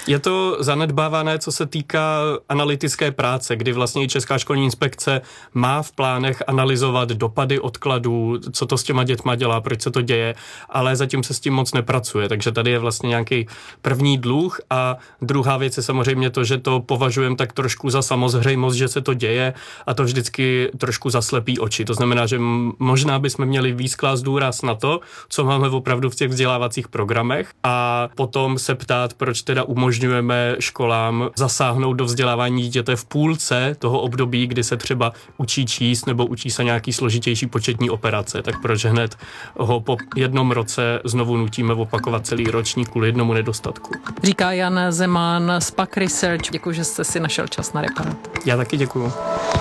Je to zanedbávané, co se týká analytické práce, kdy vlastně Česká školní inspekce má v plánech analyzovat dopady odkladů, co to s těma dětma dělá, proč se to děje, ale zatím se s tím moc nepracuje, takže tady je vlastně nějaký první dluh a druhá věc je samozřejmě to, že to považujeme tak trošku za samozřejmost, že se to děje a to vždycky trošku zaslepí oči. To znamená, že možná bychom měli víc klást důraz na to, co máme opravdu v těch vzdělávacích programech a potom se ptát, proč teda umožňujeme školám zasáhnout do vzdělávání dítěte v půlce toho období, kdy se třeba učí číst nebo učí se nějaký složitější početní operace, tak proč hned ho po jednom roce znovu nutíme opakovat celý ročník kvůli jednomu nedostatku. Říká Jan Zeman z PAK Research. Děkuji, že jste si našel čas na Reparát. Já taky děkuju.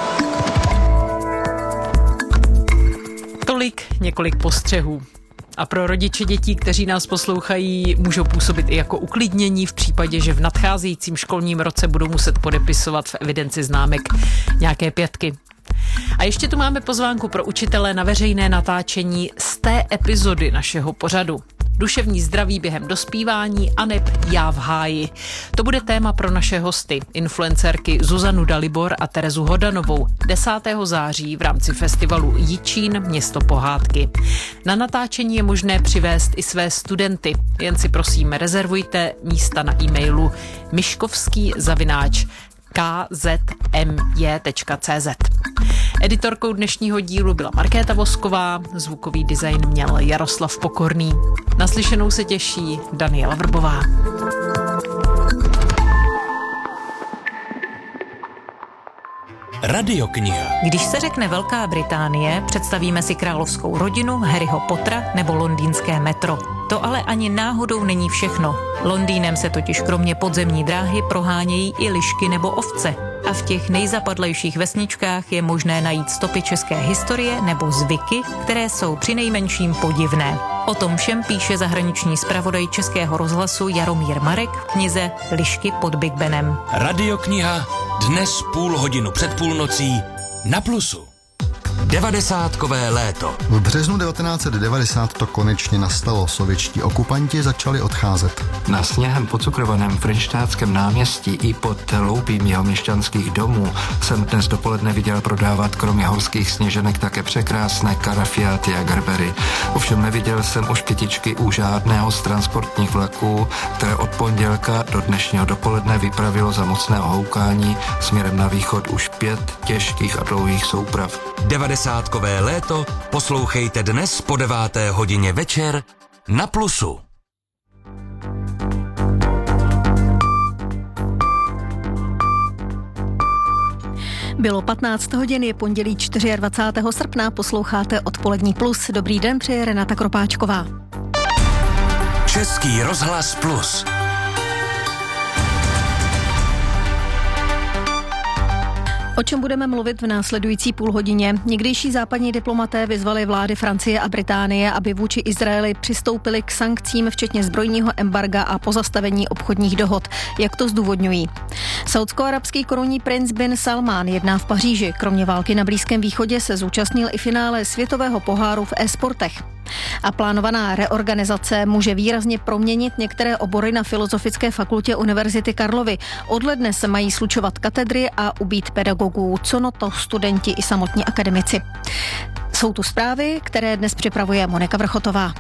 Tolik několik postřehů. A pro rodiče dětí, kteří nás poslouchají, můžou působit i jako uklidnění v případě, že v nadcházejícím školním roce budou muset podepisovat v evidenci známek nějaké 5. A ještě tu máme pozvánku pro učitele na veřejné natáčení z té epizody našeho pořadu. Duševní zdraví během dospívání aneb já v háji. To bude téma pro naše hosty, influencerky Zuzanu Dalibor a Terezu Hodanovou 10. září v rámci festivalu Jičín Město pohádky. Na natáčení je možné přivést i své studenty. Jen si prosím rezervujte místa na e-mailu miškovský@kzmy.cz. Editorkou dnešního dílu byla Markéta Vosková, zvukový design měl Jaroslav Pokorný. Naslyšenou se těší Daniela Vrbová. Radiokniha. Když se řekne Velká Británie, představíme si královskou rodinu, Harryho Pottera nebo londýnské metro. To ale ani náhodou není všechno. Londýnem se totiž kromě podzemní dráhy prohánějí i lišky nebo ovce. A v těch nejzapadlejších vesničkách je možné najít stopy české historie nebo zvyky, které jsou přinejmenším podivné. O tom všem píše zahraniční zpravodaj Českého rozhlasu Jaromír Marek v knize Lišky pod Big Benem. Radiokniha dnes půl hodinu před půlnocí na Plusu. 90kové léto. V březnu 1990 to konečně nastalo. Sovětští okupanti začali odcházet. Na sněhem pocukrovaném Frenštátském náměstí i pod loupím jeho měšťanských domů jsem dnes dopoledne viděl prodávat kromě horských sněženek také překrásné karafiáty a gerbery. Ovšem neviděl jsem už kytičky u žádného z transportních vlaků, které od pondělka do dnešního dopoledne vypravilo za mocného houkání směrem na východ už 5 těžkých a dlouhých souprav. 90kové léto poslouchejte dnes po 9. hodině večer na Plusu. Bylo 15 hodin, je pondělí 24. srpna, posloucháte Odpolední Plus. Dobrý den, přeje Renata Kropáčková. Český rozhlas Plus. O čem budeme mluvit v následující půlhodině? Někdejší západní diplomaté vyzvali vlády Francie a Británie, aby vůči Izraeli přistoupili k sankcím, včetně zbrojního embarga a pozastavení obchodních dohod. Jak to zdůvodňují? Saúdsko-arabský korunní princ bin Salman jedná v Paříži. Kromě války na Blízkém východě se zúčastnil i finále světového poháru v e-sportech. A plánovaná reorganizace může výrazně proměnit některé obory na Filozofické fakultě Univerzity Karlovy. Od ledna se mají slučovat katedry a ubýt pedagogů, co no to studenti i samotní akademici. Jsou tu zprávy, které dnes připravuje Monika Vrchotová.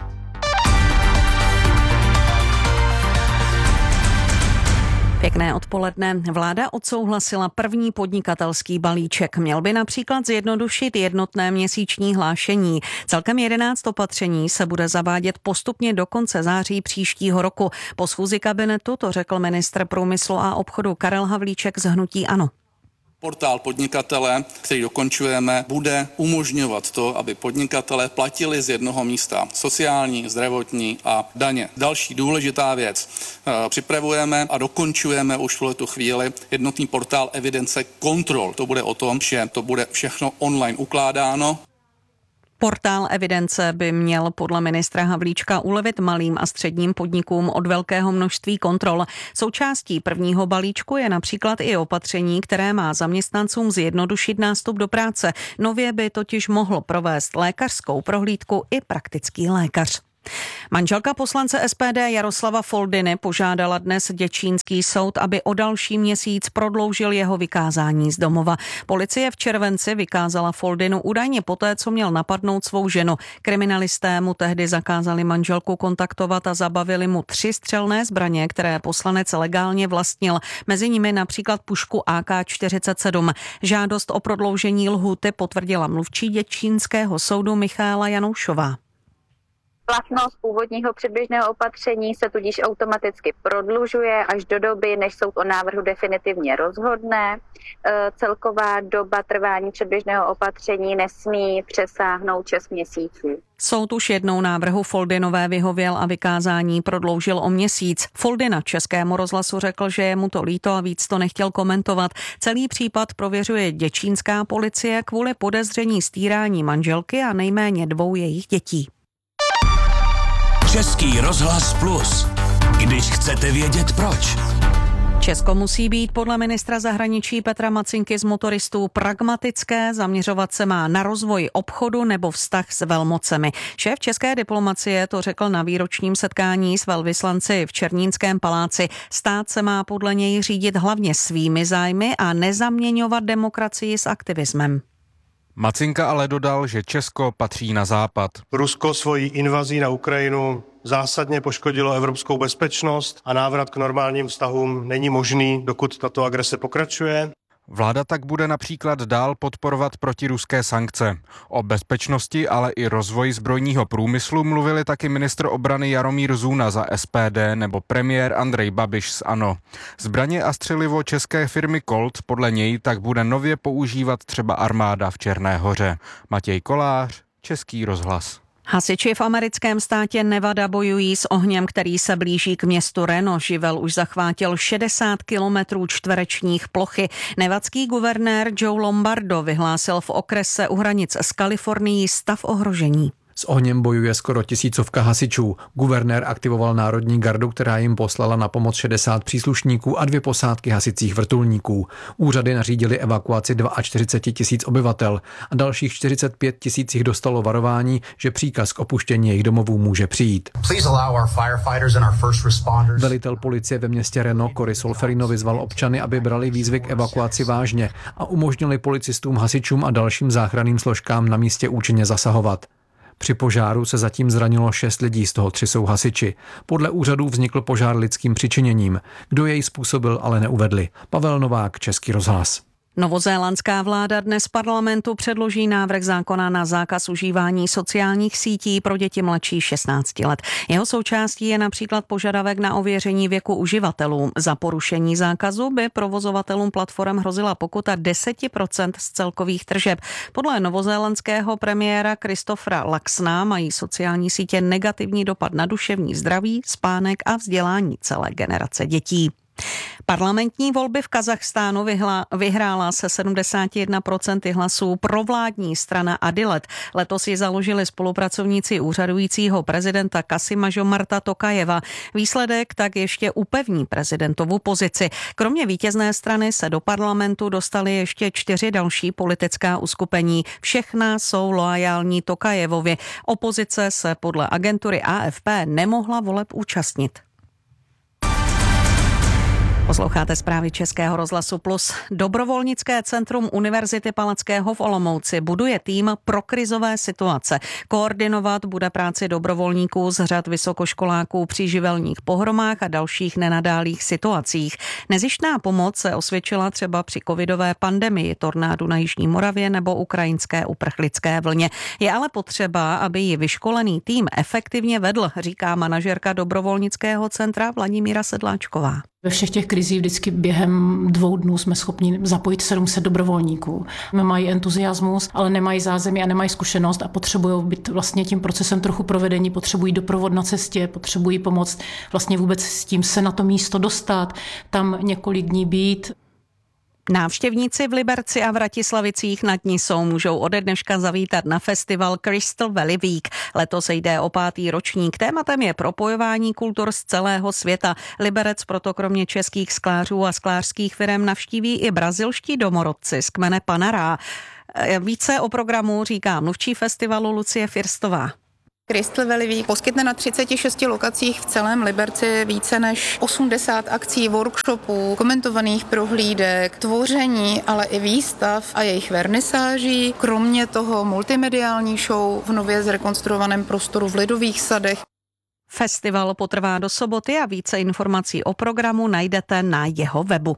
Pěkné odpoledne. Vláda odsouhlasila první podnikatelský balíček. Měl by například zjednodušit jednotné měsíční hlášení. Celkem 11 opatření se bude zavádět postupně do konce září příštího roku. Po schůzi kabinetu to řekl ministr průmyslu a obchodu Karel Havlíček z hnutí ANO. Portál podnikatele, který dokončujeme, bude umožňovat to, aby podnikatelé platili z jednoho místa sociální, zdravotní a daně. Další důležitá věc. Připravujeme a dokončujeme už v tuto chvíli jednotný portál evidence kontrol. To bude o tom, že to bude všechno online ukládáno. Portál evidence by měl podle ministra Havlíčka ulevit malým a středním podnikům od velkého množství kontrol. Součástí prvního balíčku je například i opatření, které má zaměstnancům zjednodušit nástup do práce. Nově by totiž mohl provést lékařskou prohlídku i praktický lékař. Manželka poslance SPD Jaroslava Foldyny požádala dnes děčínský soud, aby o další měsíc prodloužil jeho vykázání z domova. Policie v červenci vykázala Foldynu údajně poté, co měl napadnout svou ženu. Kriminalisté mu tehdy zakázali manželku kontaktovat a zabavili mu 3 střelné zbraně, které poslanec legálně vlastnil. Mezi nimi například pušku AK-47. Žádost o prodloužení lhůty potvrdila mluvčí děčínského soudu Michaela Janoušová. Platnost původního předběžného opatření se tudíž automaticky prodlužuje až do doby, než soud o návrhu definitivně rozhodne. Celková doba trvání předběžného opatření nesmí přesáhnout 6 měsíců. Soud už jednou návrhu Foldynové vyhověl a vykázání prodloužil o měsíc. Foldyna Českému rozhlasu řekl, že je mu to líto a víc to nechtěl komentovat. Celý případ prověřuje děčínská policie kvůli podezření z týrání manželky a nejméně 2 jejich dětí. Český rozhlas Plus. Když chcete vědět proč. Česko musí být podle ministra zahraničí Petra Macinky z Motoristů pragmatické, zaměřovat se má na rozvoj obchodu nebo vztah s velmocemi. Šéf české diplomacie to řekl na výročním setkání s velvyslanci v Černínském paláci. Stát se má podle něj řídit hlavně svými zájmy a nezaměňovat demokracii s aktivismem. Macinka ale dodal, že Česko patří na západ. Rusko svojí invazí na Ukrajinu zásadně poškodilo evropskou bezpečnost a návrat k normálním vztahům není možný, dokud tato agrese pokračuje. Vláda tak bude například dál podporovat protiruské sankce. O bezpečnosti, ale i rozvoji zbrojního průmyslu mluvili taky ministr obrany Jaromír Zuna za SPD nebo premiér Andrej Babiš z ANO. Zbraně a střelivo české firmy Colt podle něj tak bude nově používat třeba armáda v Černé Hoře. Matěj Kolář, Český rozhlas. Hasiči v americkém státě Nevada bojují s ohněm, který se blíží k městu Reno. Živel už zachvátil 60 kilometrů čtverečních plochy. Nevadský guvernér Joe Lombardo vyhlásil v okrese u hranic s Kalifornií stav ohrožení. S ohněm bojuje skoro 1000 hasičů. Guvernér aktivoval národní gardu, která jim poslala na pomoc 60 příslušníků a 2 posádky hasicích vrtulníků. Úřady nařídily evakuaci 42 000 obyvatel a dalších 45 000 jich dostalo varování, že příkaz k opuštění jejich domovů může přijít. Velitel policie ve městě Reno Cory Solferino vyzval občany, aby brali výzvy k evakuaci vážně a umožnili policistům, hasičům a dalším záchranným složkám na místě účinně zasahovat. Při požáru se zatím zranilo 6 lidí, z toho 3 jsou hasiči. Podle úřadů vznikl požár lidským přičiněním. Kdo jej způsobil, ale neuvedli. Pavel Novák, Český rozhlas. Novozélandská vláda dnes parlamentu předloží návrh zákona na zákaz užívání sociálních sítí pro děti mladší 16 let. Jeho součástí je například požadavek na ověření věku uživatelů. Za porušení zákazu by provozovatelům platform hrozila pokuta 10% z celkových tržeb. Podle novozélandského premiéra Christophera Luxona mají sociální sítě negativní dopad na duševní zdraví, spánek a vzdělání celé generace dětí. Parlamentní volby v Kazachstánu vyhrála se 71% hlasů provládní strana Adilet. Letos ji založili spolupracovníci úřadujícího prezidenta Kasima-Žomarta Tokajeva. Výsledek tak ještě upevní prezidentovu pozici. Kromě vítězné strany se do parlamentu dostaly ještě 4 další politická uskupení. Všechna jsou loajální Tokajevovi. Opozice se podle agentury AFP nemohla voleb účastnit. Posloucháte zprávy Českého rozhlasu Plus. Dobrovolnické centrum Univerzity Palackého v Olomouci buduje tým pro krizové situace. Koordinovat bude práci dobrovolníků z řad vysokoškoláků při živelních pohromách a dalších nenadálých situacích. Nezištná pomoc se osvědčila třeba při covidové pandemii, tornádu na Jižní Moravě nebo ukrajinské uprchlické vlně. Je ale potřeba, aby ji vyškolený tým efektivně vedl, říká manažerka dobrovolnického centra Vladimíra Sedláčková. Ve všech těch krizích vždycky během 2 dnů jsme schopni zapojit 700 dobrovolníků. Mají entuziasmus, ale nemají zázemí a nemají zkušenost a potřebují být vlastně tím procesem trochu provedení, potřebují doprovod na cestě, potřebují pomoct vlastně vůbec s tím se na to místo dostat, tam několik dní být. Návštěvníci v Liberci a Vratislavicích nad Nisou můžou ode dneška zavítat na festival Crystal Valley Week. Letos jde o 5. ročník. Tématem je propojování kultur z celého světa. Liberec proto kromě českých sklářů a sklářských firem navštíví i brazilští domorodci z kmene Panará. Více o programu říká mluvčí festivalu Lucie Firstová. Crystal Valley Week poskytne na 36 lokacích v celém Liberci více než 80 akcí, workshopů, komentovaných prohlídek, tvoření, ale i výstav a jejich vernisáží. Kromě toho multimediální show v nově zrekonstruovaném prostoru v Lidových sadech. Festival potrvá do soboty a více informací o programu najdete na jeho webu.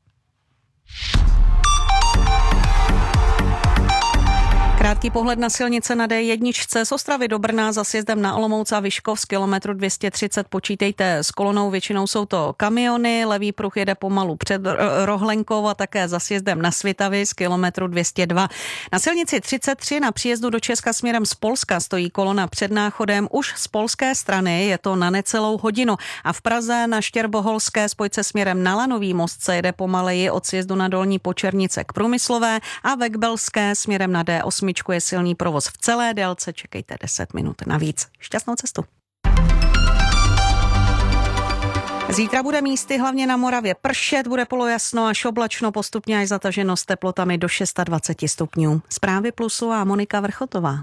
Krátký pohled na silnice na D1 z Ostravy do Brna za sjezdem na Olomouc a Vyškov z kilometru 230 počítejte s kolonou, většinou jsou to kamiony, levý pruh jede pomalu před Rohlenkou a také za sjezdem na Svitavy z kilometru 202. Na silnici 33 na příjezdu do Česka směrem z Polska stojí kolona před Náchodem už z polské strany, je to na necelou hodinu a v Praze na Štěrboholské spojce směrem na Lanový most se jede pomaleji od sjezdu na Dolní Počernice k Průmyslové a ve Gbelské směrem na D8 je silný provoz v celé délce, čekejte 10 minut navíc. Šťastnou cestu. Zítra bude místy hlavně na Moravě pršet, bude polojasno až oblačno, postupně až zataženo s teplotami do 26 stupňů. Zprávy Plusu a Monika Vrchotová.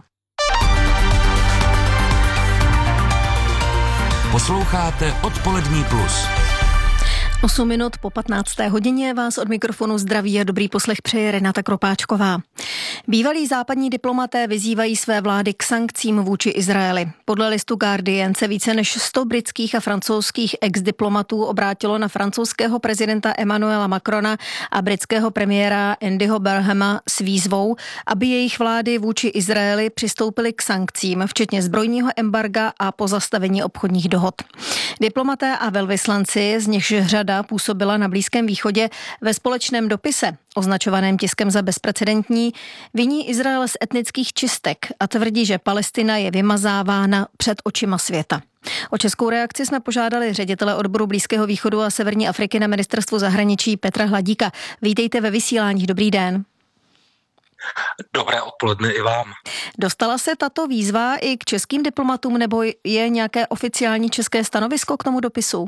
Posloucháte Odpolední plus. 8 minut po 15. hodině vás od mikrofonu zdraví a dobrý poslech přeje Renata Kropáčková. Bývalí západní diplomaté vyzývají své vlády k sankcím vůči Izraeli. Podle listu Guardian se více než 100 britských a francouzských ex-diplomatů obrátilo na francouzského prezidenta Emmanuela Macrona a britského premiéra Andyho Burnhama s výzvou, aby jejich vlády vůči Izraeli přistoupily k sankcím, včetně zbrojního embarga a pozastavení obchodních dohod. Diplomaté a velvyslanci, z nichž řada působila na Blízkém východě, ve společném dopise, označovaném tiskem za bezprecedentní, viní Izrael z etnických čistek a tvrdí, že Palestina je vymazávána před očima světa. O českou reakci jsme požádali ředitele odboru Blízkého východu a Severní Afriky na ministerstvu zahraničí Petra Hladíka. Vítejte ve vysílání, dobrý den. Dobré odpoledne i vám. Dostala se tato výzva i k českým diplomatům, nebo je nějaké oficiální české stanovisko k tomu dopisu?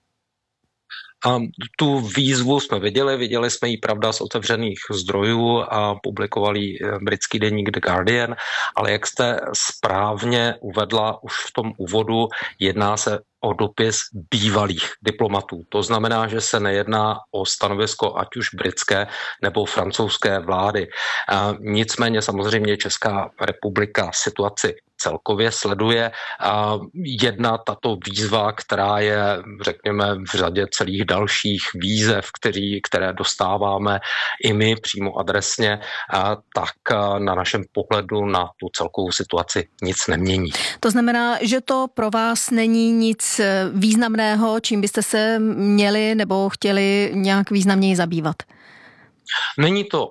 Tu výzvu jsme viděli jsme ji pravda z otevřených zdrojů a publikovali britský deník The Guardian, ale jak jste správně uvedla už v tom úvodu, jedná se o dopis bývalých diplomatů. To znamená, že se nejedná o stanovisko ať už britské nebo francouzské vlády. Nicméně samozřejmě Česká republika situaci celkově sleduje. Jedna tato výzva, která je, řekněme, v řadě celých dalších výzev, které dostáváme i my přímo adresně, tak na našem pohledu na tu celkovou situaci nic nemění. To znamená, že to pro vás není nic významného, čím byste se měli nebo chtěli nějak významněji zabývat? Není to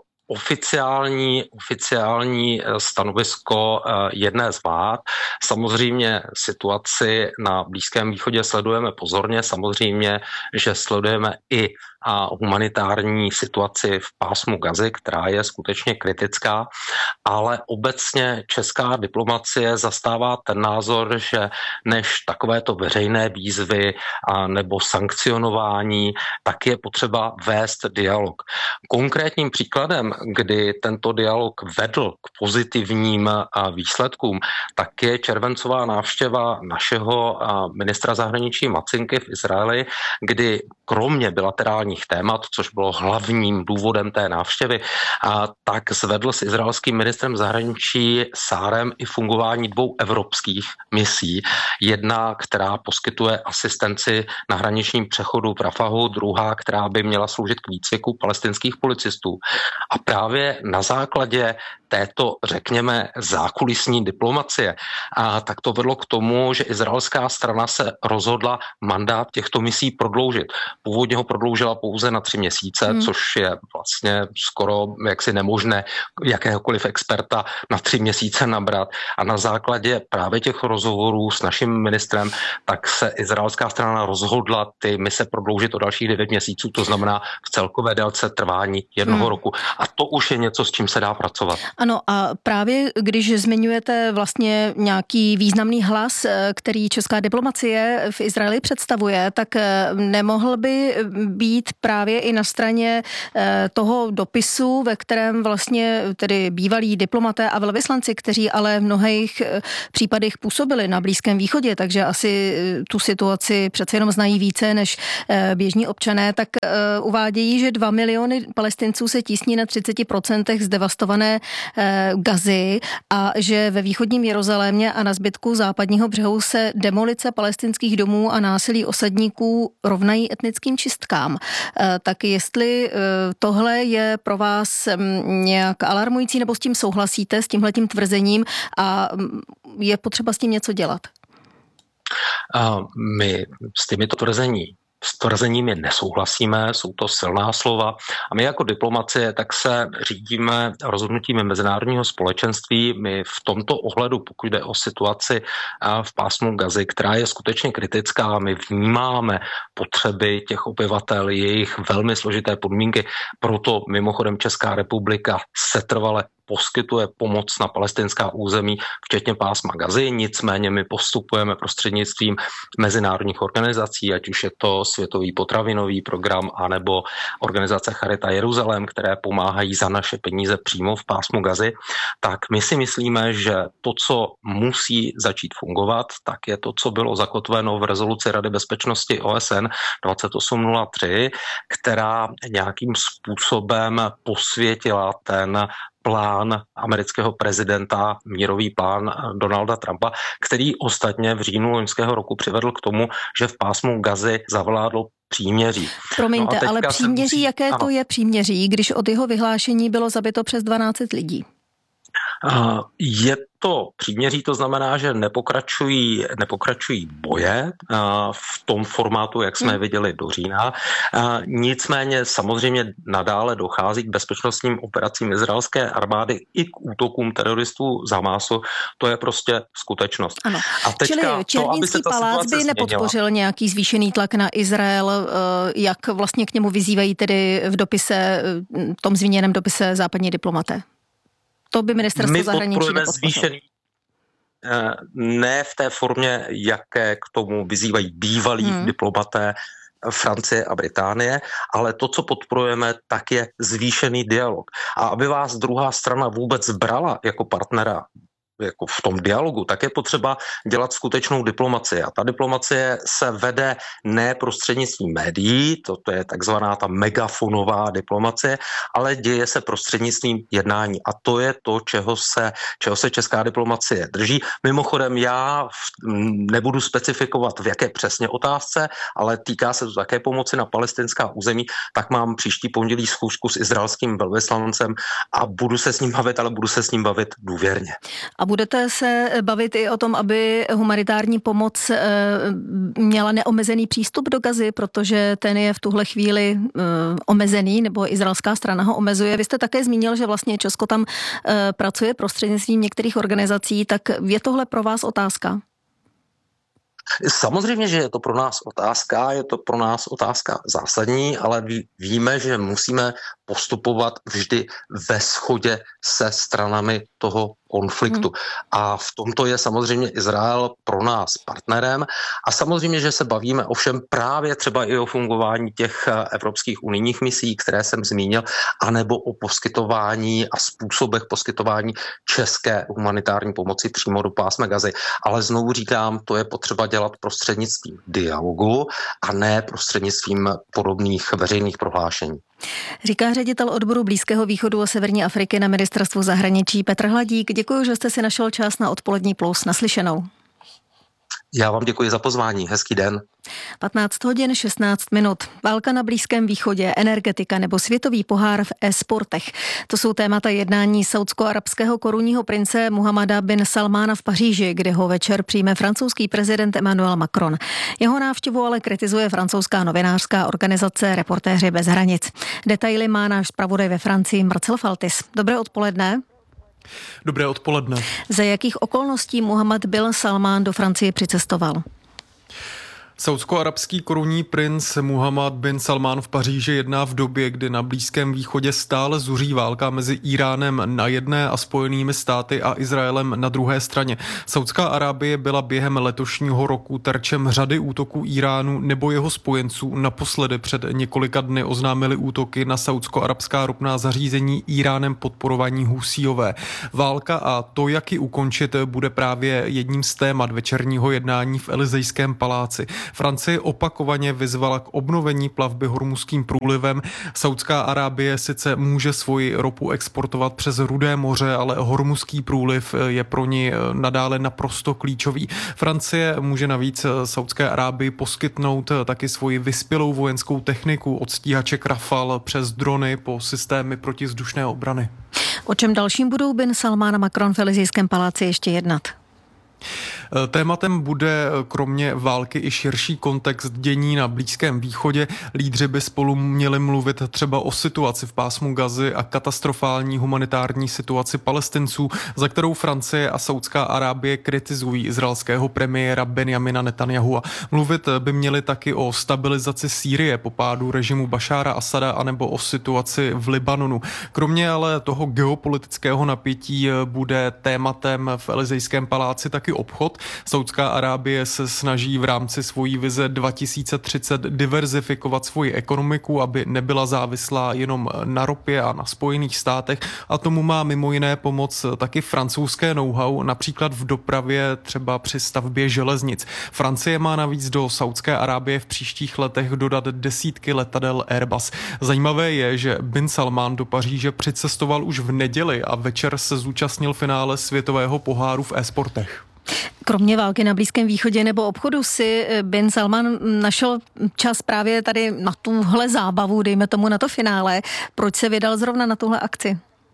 oficiální stanovisko jedné z vlád. Samozřejmě situaci na Blízkém východě sledujeme pozorně, samozřejmě, že sledujeme i humanitární situaci v pásmu Gazy, která je skutečně kritická, ale obecně česká diplomacie zastává ten názor, že než takovéto veřejné výzvy nebo sankcionování, tak je potřeba vést dialog. Konkrétním příkladem, kdy tento dialog vedl k pozitivním výsledkům, tak je červencová návštěva našeho ministra zahraničí Macinky v Izraeli, kdy kromě bilaterálních témat, což bylo hlavním důvodem té návštěvy, tak zvedl s izraelským ministrem zahraničí Sárem i fungování 2 evropských misí. Jedna, která poskytuje asistenci na hraničním přechodu v Rafahu, druhá, která by měla sloužit k výcviku palestinských policistů. A právě na základě této, řekněme, zákulisní diplomacie, tak to vedlo k tomu, že izraelská strana se rozhodla mandát těchto misí prodloužit. Původně ho prodloužila pouze na 3 měsíce, což je vlastně skoro jaksi nemožné jakéhokoliv experta na 3 měsíce nabrat. A na základě právě těch rozhovorů s naším ministrem, tak se izraelská strana rozhodla ty mise prodloužit o dalších 9 měsíců, to znamená v celkové délce trvání 1 roku. A to už je něco, s čím se dá pracovat. Ano, a právě když zmiňujete vlastně nějaký významný hlas, který česká diplomacie v Izraeli představuje, tak nemohl by být právě i na straně toho dopisu, ve kterém vlastně tedy bývalí diplomaté a velvyslanci, kteří ale v mnohých případech působili na Blízkém východě, takže asi tu situaci přece jenom znají více než běžní občané, tak uvádějí, že 2 miliony Palestinců se tísní na 30% zdevastované Gazy a že ve východním Jeruzalémě a na zbytku západního břehu se demolice palestinských domů a násilí osadníků rovnají etnickým čistkám. Tak jestli tohle je pro vás nějak alarmující, nebo s tím souhlasíte, s tímhletím tvrzením a je potřeba s tím něco dělat? My s těmito tvrzeními nesouhlasíme, jsou to silná slova a my jako diplomacie tak se řídíme rozhodnutími mezinárodního společenství. My v tomto ohledu, pokud jde o situaci v pásmu Gazy, která je skutečně kritická, my vnímáme potřeby těch obyvatel, jejich velmi složité podmínky, proto mimochodem Česká republika setrvale poskytuje pomoc na palestinská území, včetně pásma Gazy, nicméně my postupujeme prostřednictvím mezinárodních organizací, ať už je to Světový potravinový program, anebo organizace Charita Jeruzalém, které pomáhají za naše peníze přímo v pásmu Gazy, tak my si myslíme, že to, co musí začít fungovat, tak je to, co bylo zakotveno v rezoluci Rady bezpečnosti OSN 2803, která nějakým způsobem posvětila ten plán amerického prezidenta, mírový plán Donalda Trumpa, který ostatně v říjnu loňského roku přivedl k tomu, že v pásmu Gazy zavládlo příměří. Promiňte, ale příměří, jaké to je příměří, když od jeho vyhlášení bylo zabito přes 12 lidí? Je to příměří, to znamená, že nepokračují boje v tom formátu, jak jsme viděli do října. Nicméně samozřejmě nadále dochází k bezpečnostním operacím izraelské armády i k útokům teroristů z Hamasu. To je prostě skutečnost. Ano. A teďka, čili Černínský palác by nepodpořil nějaký zvýšený tlak na Izrael, jak vlastně k němu vyzývají tedy v dopise, v tom zmíněném dopise západní diplomaté? To by ministerstvo zahraničí nepodpořilo. Ne v té formě, jaké k tomu vyzývají bývalí diplomaté Francie a Británie, ale to, co podporujeme, tak je zvýšený dialog. A aby vás druhá strana vůbec brala jako partnera jako v tom dialogu, tak je potřeba dělat skutečnou diplomacii. A ta diplomacie se vede ne prostřednictvím médií, to je takzvaná ta megafonová diplomacie, ale děje se prostřednictvím jednání. A to je to, čeho se česká diplomacie drží. Mimochodem, já nebudu specifikovat, v jaké přesně otázce, ale týká se to také pomoci na palestinská území, tak mám příští pondělí schůzku s izraelským velvyslancem a budu se s ním bavit, ale budu se s ním bavit důvěrně. A budete se bavit i o tom, aby humanitární pomoc měla neomezený přístup do Gazy, protože ten je v tuhle chvíli omezený, nebo izraelská strana ho omezuje. Vy jste také zmínil, že vlastně Česko tam pracuje prostřednictvím některých organizací, tak je tohle pro vás otázka? Samozřejmě, že je to pro nás otázka zásadní, ale víme, že musíme postupovat vždy ve shodě se stranami toho konfliktu. A v tomto je samozřejmě Izrael pro nás partnerem a samozřejmě, že se bavíme ovšem právě třeba i o fungování těch evropských unijních misí, které jsem zmínil, anebo o poskytování a způsobech poskytování české humanitární pomoci přímo do pásma Gazy. Ale znovu říkám, to je potřeba dělat prostřednictvím dialogu a ne prostřednictvím podobných veřejných prohlášení. Říká ředitel odboru Blízkého východu a Severní Afriky na Ministerstvu zahraničí Petr Hladík. Děkuji, že jste si našel čas na Odpolední plus. Naslyšenou. Já vám děkuji za pozvání. Hezký den. 15 hodin 16 minut. Válka na Blízkém východě, energetika nebo světový pohár v e-sportech. To jsou témata jednání saudsko-arabského korunního prince Muhammada bin Salmána v Paříži, kde ho večer přijme francouzský prezident Emmanuel Macron. Jeho návštěvu ale kritizuje francouzská novinářská organizace Reportéři bez hranic. Detaily má náš zpravodaj ve Francii Marcel Faltis. Dobré odpoledne. Dobré odpoledne. Za jakých okolností Muhammad bin Salmán do Francie přicestoval? Saúdsko-arabský korunní princ Muhammad bin Salman v Paříži jedná v době, kdy na Blízkém východě stále zuří válka mezi Íránem na jedné a Spojenými státy a Izraelem na druhé straně. Saúdská Arábie byla během letošního roku terčem řady útoků Íránu nebo jeho spojenců. Naposledy před několika dny oznámili útoky na saúdsko-arabská ropná zařízení Íránem podporovaní Husíové. Válka a to, jak ji ukončit, bude právě jedním z témat večerního jednání v Elysejském paláci. Francie opakovaně vyzvala k obnovení plavby Hormuzským průlivem. Saúdská Arábie sice může svoji ropu exportovat přes Rudé moře, ale Hormuzský průliv je pro ní nadále naprosto klíčový. Francie může navíc Saúdské Arábii poskytnout taky svoji vyspělou vojenskou techniku od stíhaček Rafale přes drony po systémy protivzdušné obrany. O čem dalším budou bin Salman a Macron v Elysejském paláci ještě jednat? Tématem bude kromě války i širší kontext dění na Blízkém východě. Lídři by spolu měli mluvit třeba o situaci v pásmu Gazy a katastrofální humanitární situaci Palestinců, za kterou Francie a Saúdská Arábie kritizují izraelského premiéra Benjamina Netanyahua. Mluvit by měli taky o stabilizaci Sýrie po pádu režimu Bašára Asada anebo o situaci v Libanonu. Kromě ale toho geopolitického napětí bude tématem v Elysejském paláci taky obchod. Saúdská Arábie se snaží v rámci svojí vize 2030 diverzifikovat svoji ekonomiku, aby nebyla závislá jenom na ropě a na Spojených státech, a tomu má mimo jiné pomoc taky francouzské know-how, například v dopravě, třeba při stavbě železnic. Francie má navíc do Saúdské Arábie v příštích letech dodat desítky letadel Airbus. Zajímavé je, že bin Salman do Paříže přicestoval už v neděli a večer se zúčastnil finále světového poháru v e-sportech. Kromě války na Blízkém východě nebo obchodu si bin Salman našel čas právě tady na tuhle zábavu, dejme tomu na to finále. Proč se vydal zrovna na tuhle akci?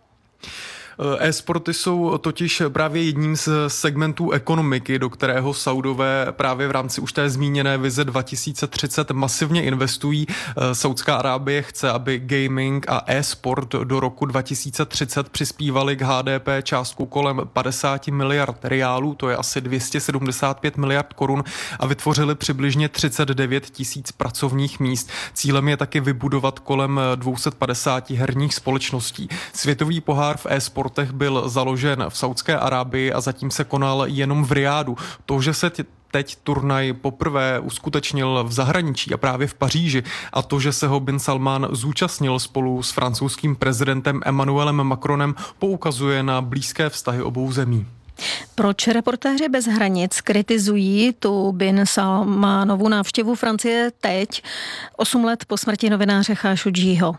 E-sporty jsou totiž právě jedním z segmentů ekonomiky, do kterého Saudové právě v rámci už té zmíněné vize 2030 masivně investují. Saúdská Arábie chce, aby gaming a e-sport do roku 2030 přispívali k HDP částku kolem 50 miliard riálů, to je asi 275 miliard korun, a vytvořili přibližně 39 tisíc pracovních míst. Cílem je taky vybudovat kolem 250 herních společností. Světový pohár v e-sport byl založen v Saúdské Arábii a zatím se konal jenom v Riádu. To, že se teď turnaj poprvé uskutečnil v zahraničí a právě v Paříži, a to, že se ho bin Salman zúčastnil spolu s francouzským prezidentem Emmanuelem Macronem, poukazuje na blízké vztahy obou zemí. Proč Reportéři bez hranic kritizují tu bin Salmanovu návštěvu Francie teď, 8 let po smrti novináře Chášodžího?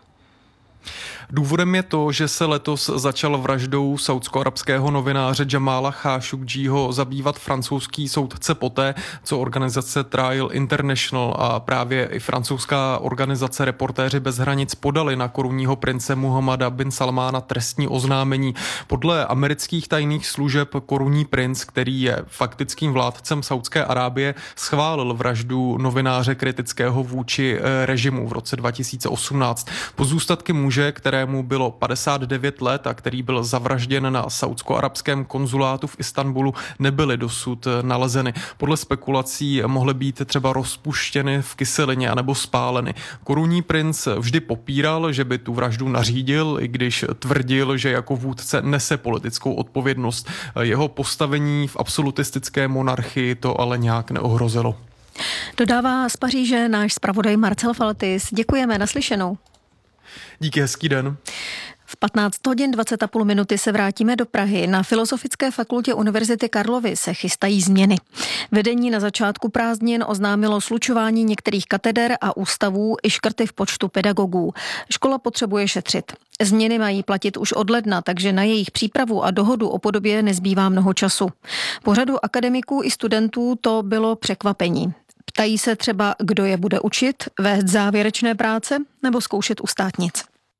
Důvodem je to, že se letos začal vraždou saúdsko-arabského novináře Jamala Chášodžího zabývat francouzský soudce poté, co organizace Trial International a právě i francouzská organizace Reportéři bez hranic podali na korunního prince Muhammada bin Salmana trestní oznámení. Podle amerických tajných služeb korunní princ, který je faktickým vládcem Saúdské Arábie, schválil vraždu novináře kritického vůči režimu v roce 2018. Pozůstatky muže, kterému bylo 59 let a který byl zavražděn na saúdsko-arabském konzulátu v Istanbulu, nebyly dosud nalezeny. Podle spekulací mohly být třeba rozpuštěny v kyselině anebo spáleny. Korunní princ vždy popíral, že by tu vraždu nařídil, i když tvrdil, že jako vůdce nese politickou odpovědnost. Jeho postavení v absolutistické monarchii to ale nějak neohrozilo. Dodává z Paříže náš zpravodaj Marcel Faltis. Děkujeme, naslyšenou. Díky, hezký den. V 15 hodin 20,5 minuty se vrátíme do Prahy. Na Filozofické fakultě Univerzity Karlovy se chystají změny. Vedení na začátku prázdnin oznámilo slučování některých kateder a ústavů i škrty v počtu pedagogů. Škola potřebuje šetřit. Změny mají platit už od ledna, takže na jejich přípravu a dohodu o podobě nezbývá mnoho času. Po řadu akademiků i studentů to bylo překvapení. Ptají se třeba, kdo je bude učit, vést závěrečné práce nebo zkoušet u státnic.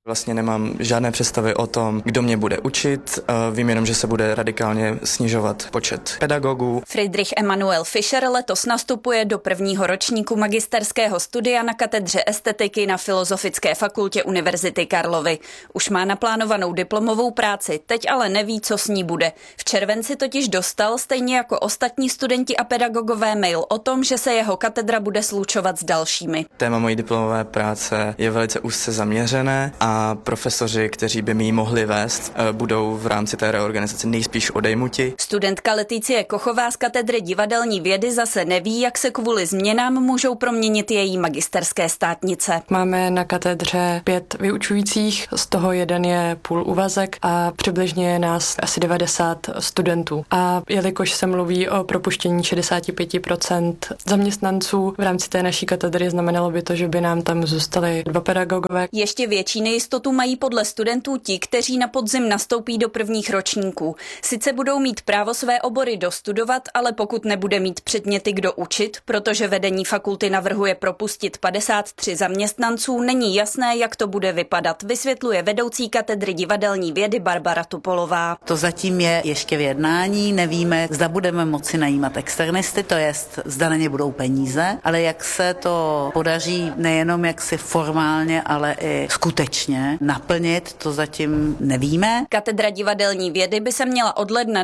Vlastně nemám žádné představy o tom, kdo mě bude učit. Vím jenom, že se bude radikálně snižovat počet pedagogů. Friedrich Emanuel Fischer letos nastupuje do prvního ročníku magisterského studia na katedře estetiky na Filozofické fakultě Univerzity Karlovy. Už má naplánovanou diplomovou práci, teď ale neví, co s ní bude. V červenci totiž dostal, stejně jako ostatní studenti a pedagogové, mail o tom, že se jeho katedra bude slučovat s dalšími. Téma mojí diplomové práce je velice úzce zaměřené a profesoři, kteří by mi ji mohli vést, budou v rámci té reorganizace nejspíš odejmuti. Studentka Leticie Kochová z katedry divadelní vědy zase neví, jak se kvůli změnám můžou proměnit její magisterské státnice. Máme na katedře 5 vyučujících, z toho jeden je půl úvazek a přibližně je nás asi 90 studentů. A jelikož se mluví o propuštění 65% zaměstnanců v rámci té naší katedry, znamenalo by to, že by nám tam zůstali 2 pedagogové. Ještě větší nejistotu mají podle studentů ti, kteří na podzim nastoupí do prvních ročníků. Sice budou mít právo své obory dostudovat, ale pokud nebude mít předměty kdo učit, protože vedení fakulty navrhuje propustit 53 zaměstnanců, není jasné, jak to bude vypadat, vysvětluje vedoucí katedry divadelní vědy Barbara Tupolová. To zatím je ještě v jednání, nevíme, zda budeme moci najímat externisty, to jest, zda na ně budou peníze, ale jak se to podaří nejenom jaksi formálně, ale i skutečně naplnit, to zatím nevíme. Katedra divadelní vědy by se měla od ledna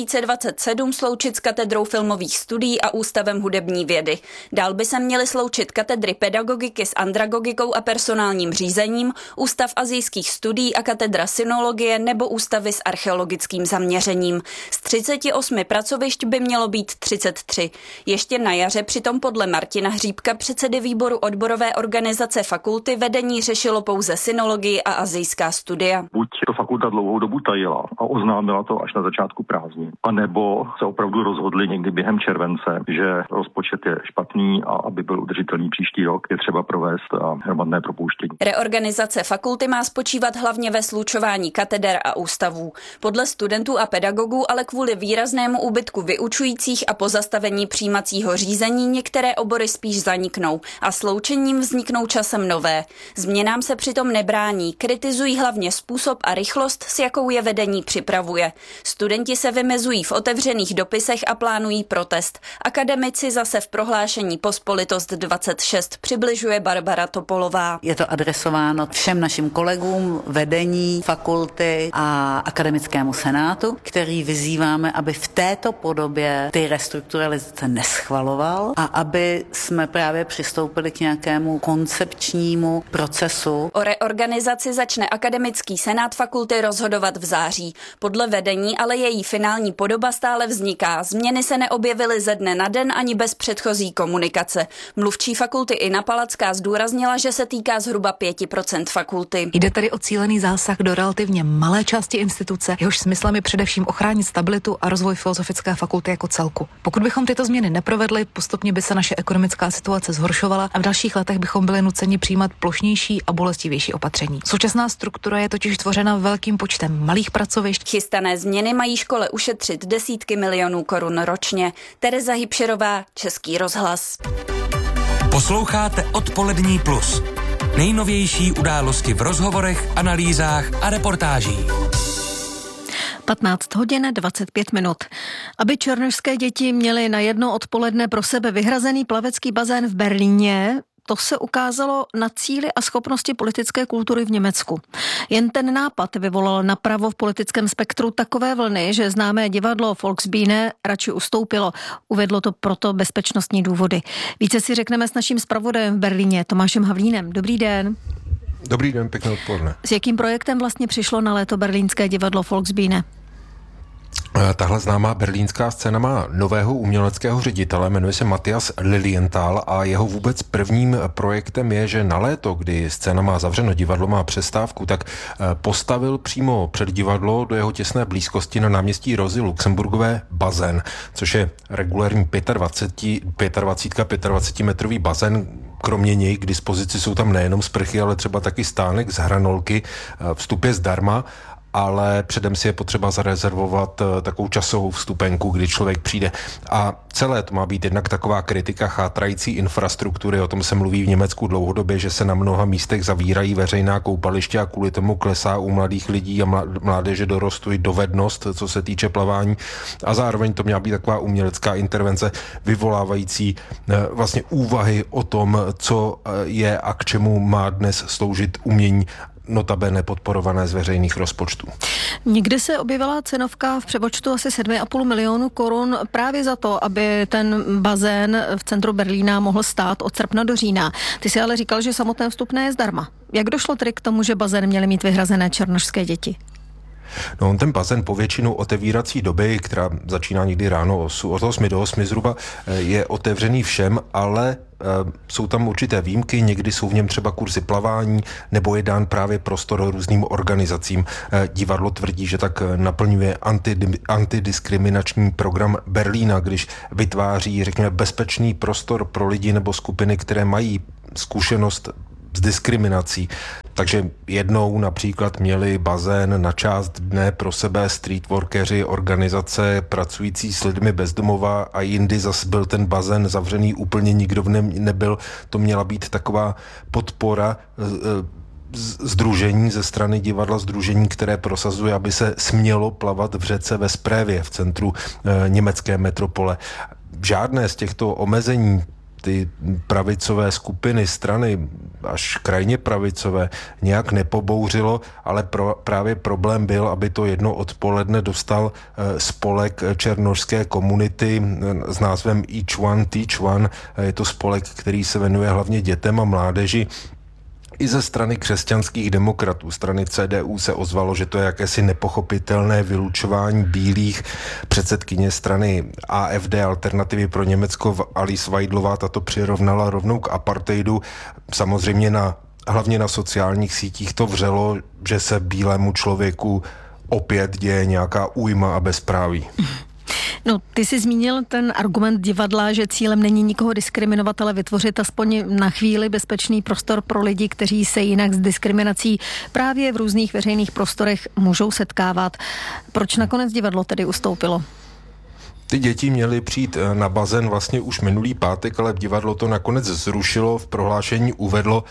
2027 sloučit s katedrou filmových studií a ústavem hudební vědy. Dál by se měly sloučit katedry pedagogiky s andragogikou a personálním řízením, ústav asijských studií a katedra synologie nebo ústavy s archeologickým zaměřením. Z 38 pracovišť by mělo být 33. Ještě na jaře přitom podle Martina Hříbka, předsedy výboru odborové organizace fakulty, vedení řešilo pouze synologii a asijská studia. Buď to fakulta dlouhou dobu tajila a oznámila to až na začátku prázdnin, anebo se opravdu rozhodli někdy během července, že rozpočet je špatný a aby byl udržitelný příští rok, je třeba provést hromadné propouštění. Reorganizace fakulty má spočívat hlavně ve slučování kateder a ústavů. Podle studentů a pedagogů ale kvůli výraznému úbytku vyučujících a pozastavení přijímacího řízení některé obory spíš zaniknou a sloučením vzniknou časem nové. Změnám se přitom nebrání, kritizují hlavně způsob a rychlost, s jakou je vedení připravuje. Studenti se vymezují v otevřených dopisech a plánují protest. Akademici zase v prohlášení Pospolitost 26 přibližuje Barbara Topolová. Je to adresováno všem našim kolegům, vedení fakulty a akademickému senátu, který vyzýváme, aby v této podobě ty restrukturalizace neschvaloval a aby jsme právě přistoupili k nějakému koncepčnímu procesu. O reorganizaci začne akademický senát fakulty rozhodovat v září. Podle vedení ale její finální podoba stále vzniká. Změny se neobjevily ze dne na den ani bez předchozí komunikace. Mluvčí fakulty Ina Palacká zdůraznila, že se týká zhruba 5% fakulty. Jde tedy o cílený zásah do relativně malé části instituce, jehož smyslem je především ochránit stabilitu a rozvoj Filozofické fakulty jako celku. Pokud bychom tyto změny neprovedli, postupně by se naše ekonomická situace zhoršovala a v dalších letech bychom byli nuceni přijímat plošnější a bolestivější opatření. Současná struktura je totiž tvořena velkým počtem malých pracovišť. Chystané změny mají škole ušetřit desítky milionů korun ročně. Tereza Hybšerová, Český rozhlas. Posloucháte Odpolední plus. Nejnovější události v rozhovorech, analýzách a reportážích. 15 hodin 25 minut. Aby černošské děti měly na jedno odpoledne pro sebe vyhrazený plavecký bazén v Berlíně, to se ukázalo na cíli a schopnosti politické kultury v Německu. Jen ten nápad vyvolal napravo v politickém spektru takové vlny, že známé divadlo Volksbühne radši ustoupilo. Uvedlo to proto bezpečnostní důvody. Více si řekneme s naším zpravodajem v Berlíně, Tomášem Havlínem. Dobrý den. Dobrý den, pěkné odpoledne. S jakým projektem vlastně přišlo na léto berlínské divadlo Volksbühne? Tahle známá berlínská scéna má nového uměleckého ředitele, jmenuje se Matthias Lilienthal a jeho vůbec prvním projektem je, že na léto, kdy scéna má zavřeno, divadlo má přestávku, tak postavil přímo před divadlo do jeho těsné blízkosti na náměstí Rozy Luxemburgové bazén, což je regulární 25 metrový bazén. Kromě něj k dispozici jsou tam nejenom sprchy, ale třeba taky stánek z hranolky, vstup je zdarma. ale předem si je potřeba zarezervovat takovou časovou vstupenku, kdy člověk přijde. A celé to má být jednak taková kritika chátrající infrastruktury, o tom se mluví v Německu dlouhodobě, že se na mnoha místech zavírají veřejná koupaliště a kvůli tomu klesá u mladých lidí a mládeže dorostu i dovednost, co se týče plavání. A zároveň to měla být taková umělecká intervence vyvolávající vlastně úvahy o tom, co je a k čemu má dnes sloužit umění, notabene podporované z veřejných rozpočtů. Někde se objevila cenovka v přepočtu asi 7,5 milionu korun právě za to, aby ten bazén v centru Berlína mohl stát od srpna do října. Ty si ale říkal, že samotné vstupné je zdarma. Jak došlo tedy k tomu, že bazén měly mít vyhrazené černošské děti? No, ten bazén po většinu otevírací doby, která začíná někdy ráno od 8 do 8 zhruba, je otevřený všem, ale jsou tam určité výjimky, někdy jsou v něm třeba kurzy plavání, nebo je dán právě prostor různým organizacím. Divadlo tvrdí, že tak naplňuje antidiskriminační program Berlína, když vytváří, řekněme, bezpečný prostor pro lidi nebo skupiny, které mají zkušenost s diskriminací. Takže jednou například měli bazén na část dne pro sebe streetworkeři, organizace pracující s lidmi bez domova a jindy zase byl ten bazén zavřený, úplně nikdo v něm nebyl. To měla být taková podpora sdružení ze strany divadla, sdružení, které prosazuje, aby se smělo plavat v řece ve Sprévě v centru německé metropole. Žádné z těchto omezení ty pravicové skupiny, strany, až krajně pravicové, nějak nepobouřilo, ale právě problém byl, aby to jedno odpoledne dostal spolek černošské komunity s názvem Each One Teach One. Je to spolek, který se věnuje hlavně dětem a mládeži. I ze strany křesťanských demokratů, strany CDU, se ozvalo, že to je jakési nepochopitelné vylučování bílých. Předsedkyně strany AfD, Alternativy pro Německo, Alice Weidlová, tato přirovnala rovnou k apartheidu. Samozřejmě hlavně na sociálních sítích to vřelo, že se bílému člověku opět děje nějaká újma a bezpráví. No, ty jsi zmínil ten argument divadla, že cílem není nikoho diskriminovat, ale vytvořit aspoň na chvíli bezpečný prostor pro lidi, kteří se jinak s diskriminací právě v různých veřejných prostorech můžou setkávat. Proč nakonec divadlo tedy ustoupilo? Ty děti měly přijít na bazén vlastně už minulý pátek, ale divadlo to nakonec zrušilo. V prohlášení uvedlo,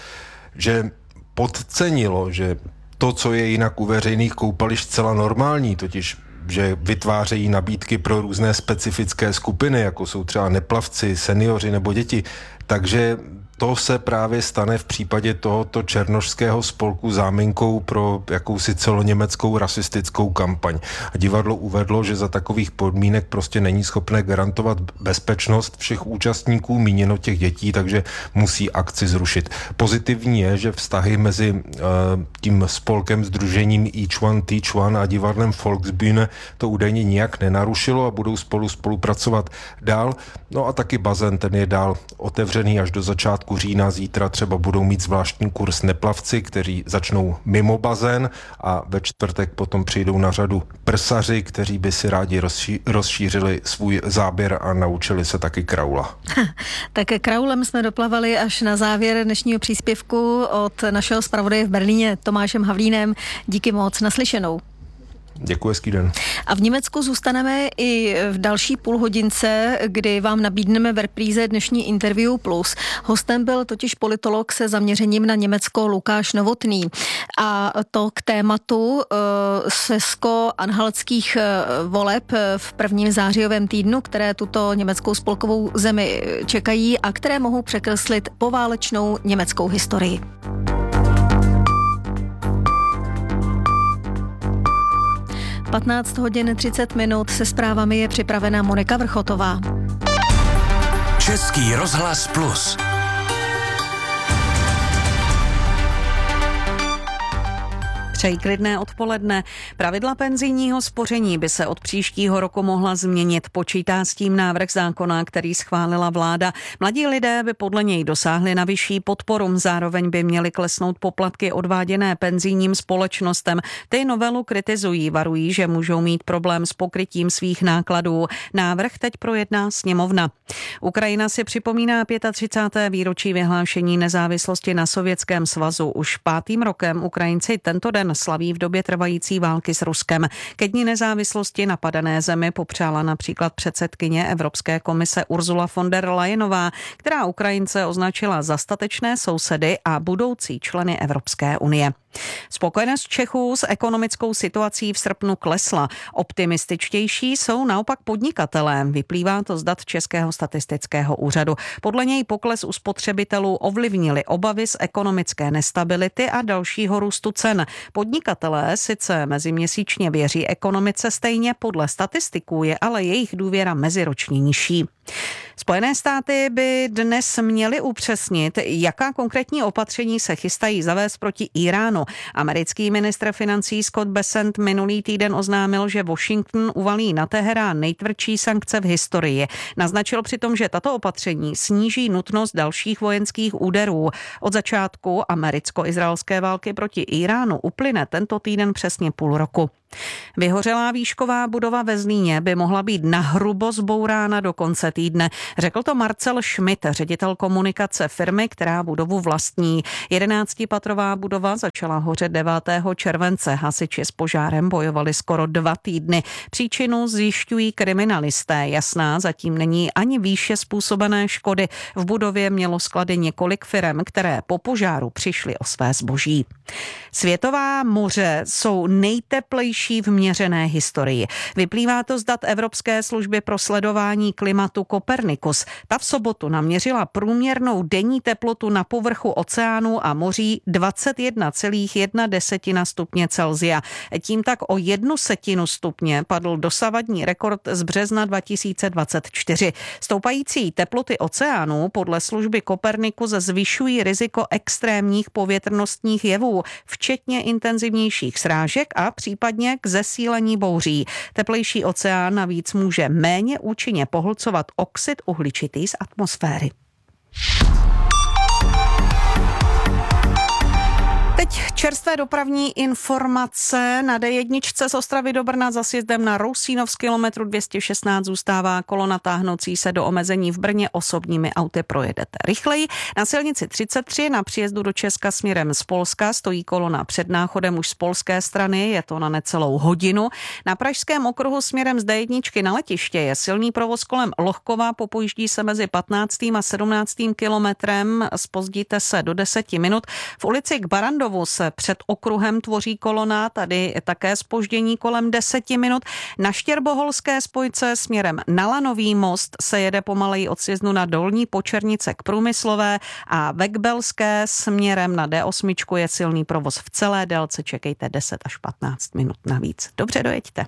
že podcenilo, že to, co je jinak u veřejných koupališť zcela normální, totiž že vytvářejí nabídky pro různé specifické skupiny, jako jsou třeba neplavci, seniori nebo děti. Takže to se právě stane v případě tohoto černošského spolku záminkou pro jakousi celoněmeckou rasistickou kampaň. A divadlo uvedlo, že za takových podmínek prostě není schopné garantovat bezpečnost všech účastníků, míněno těch dětí, takže musí akci zrušit. Pozitivní je, že vztahy mezi tím spolkem, sdružením Each One Teach One a divadlem Volksbühne to údajně nijak nenarušilo a budou spolupracovat dál. No a taky bazén, ten je dál otevřený až do začátku října. Zítra třeba budou mít zvláštní kurz neplavci, kteří začnou mimo bazén, a ve čtvrtek potom přijdou na řadu prsaři, kteří by si rádi rozšířili svůj záběr a naučili se taky kraula. Tak kraulem jsme doplavali až na závěr dnešního příspěvku od našeho zpravodaje v Berlíně Tomášem Havlínem. Díky moc, naslyšenou. Děkuji, hezký den. A v Německu zůstaneme i v další půlhodince, kdy vám nabídneme v repríze dnešní Interview Plus. Hostem byl totiž politolog se zaměřením na Německo Lukáš Novotný. A to k tématu sasko-anhaltských voleb v prvním zářijovém týdnu, které tuto německou spolkovou zemi čekají a které mohou překreslit poválečnou německou historii. 15 hodin 30 minut, se zprávami je připravena Monika Vrchotová. Český rozhlas Plus. Přeji klidné odpoledne. Pravidla penzijního spoření by se od příštího roku mohla změnit. Počítá s tím návrh zákona, který schválila vláda. Mladí lidé by podle něj dosáhli na vyšší podporu. Zároveň by měly klesnout poplatky odváděné penzijním společnostem. Ty novelu kritizují, varují, že můžou mít problém s pokrytím svých nákladů. Návrh teď projedná sněmovna. Ukrajina si připomíná 35. výročí vyhlášení nezávislosti na Sovětském svazu. Už 5. rokem Ukrajinci tento den den slaví v době trvající války s Ruskem. Ke dni nezávislosti napadené zemi popřála například předsedkyně Evropské komise Ursula von der Leyenová, která Ukrajince označila za statečné sousedy a budoucí členy Evropské unie. Spokojenost Čechů s ekonomickou situací v srpnu klesla. Optimističtější jsou naopak podnikatelé. Vyplývá to z dat Českého statistického úřadu. Podle něj pokles u spotřebitelů ovlivnili obavy z ekonomické nestability a dalšího růstu cen. Podnikatelé sice meziměsíčně věří ekonomice stejně, podle statistiků je ale jejich důvěra meziročně nižší. Spojené státy by dnes měly upřesnit, jaká konkrétní opatření se chystají zavést proti Iránu. Americký ministr financí Scott Bessent minulý týden oznámil, že Washington uvalí na Teherán nejtvrdší sankce v historii. Naznačil přitom, že tato opatření sníží nutnost dalších vojenských úderů. Od začátku americko-izraelské války proti Iránu uplyne tento týden přesně půl roku. Vyhořelá výšková budova ve Zlíně by mohla být nahrubo zbourána do konce týdne. Řekl to Marcel Schmidt, ředitel komunikace firmy, která budovu vlastní. 11patrová budova začala hořet 9. července. Hasiči s požárem bojovali skoro 2 týdny. Příčinu zjišťují kriminalisté. Jasná zatím není ani výše způsobené škody. V budově mělo sklady několik firem, které po požáru přišly o své zboží. Světová moře jsou nejteplejší v měřené historii. Vyplývá to z dat Evropské služby pro sledování klimatu Copernicus. Ta v sobotu naměřila průměrnou denní teplotu na povrchu oceánů a moří 21,1 stupně Celsia. Tím tak o 1/10 stupně padl dosavadní rekord z března 2024. Stoupající teploty oceánů podle služby Copernicus zvyšují riziko extrémních povětrnostních jevů, včetně intenzivnějších srážek a případně k zesílení bouří. Teplejší oceán navíc může méně účinně pohlcovat oxid uhličitý z atmosféry. Teď čerstvé dopravní informace. Na D1 z Ostravy do Brna za sjezdem na Rousínov z kilometru 216 zůstává kolona táhnoucí se do omezení v Brně. Osobními auty projedete rychleji. Na silnici 33 na příjezdu do Česka směrem z Polska stojí kolona před Náchodem už z polské strany, je to na necelou hodinu. Na pražském okruhu směrem z D1 na letiště je silný provoz kolem Lohkova, popojíždí se mezi 15. a 17. kilometrem, zpozdíte se do 10 minut. V ulici k Barandovu se před okruhem tvoří kolona, tady také zpoždění kolem 10 minut. Na Štěrboholské spojce směrem na Lanový most se jede pomaleji od sjezdu na Dolní Počernice k Průmyslové a ve Kbelské směrem na D8 je silný provoz v celé délce, čekejte 10 až 15 minut navíc. Dobře, dojeďte.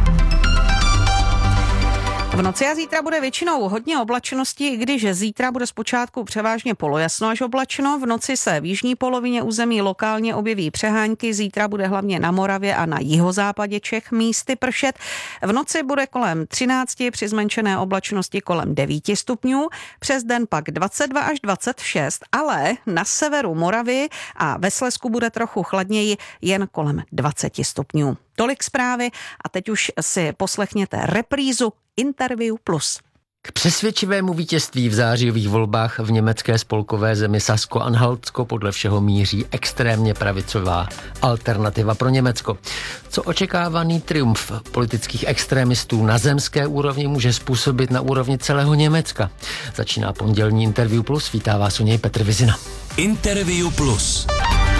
V noci a zítra bude většinou hodně oblačnosti, i když zítra bude zpočátku převážně polojasno až oblačno. V noci se v jižní polovině území lokálně objeví přehánky, zítra bude hlavně na Moravě a na jihozápadě Čech místy pršet. V noci bude kolem 13, při zmenšené oblačnosti kolem 9 stupňů, přes den pak 22 až 26, ale na severu Moravy a ve Slezsku bude trochu chladněji, jen kolem 20 stupňů. Tolik zprávy a teď už si poslechněte reprízu Interview Plus. K přesvědčivému vítězství v zářijových volbách v německé spolkové zemi Sasko-Anhaltsko podle všeho míří extrémně pravicová alternativa pro Německo. Co očekávaný triumf politických extrémistů na zemské úrovni může způsobit na úrovni celého Německa? Začíná pondělní Interview Plus, vítá vás u něj Petr Vizina. Interview Plus.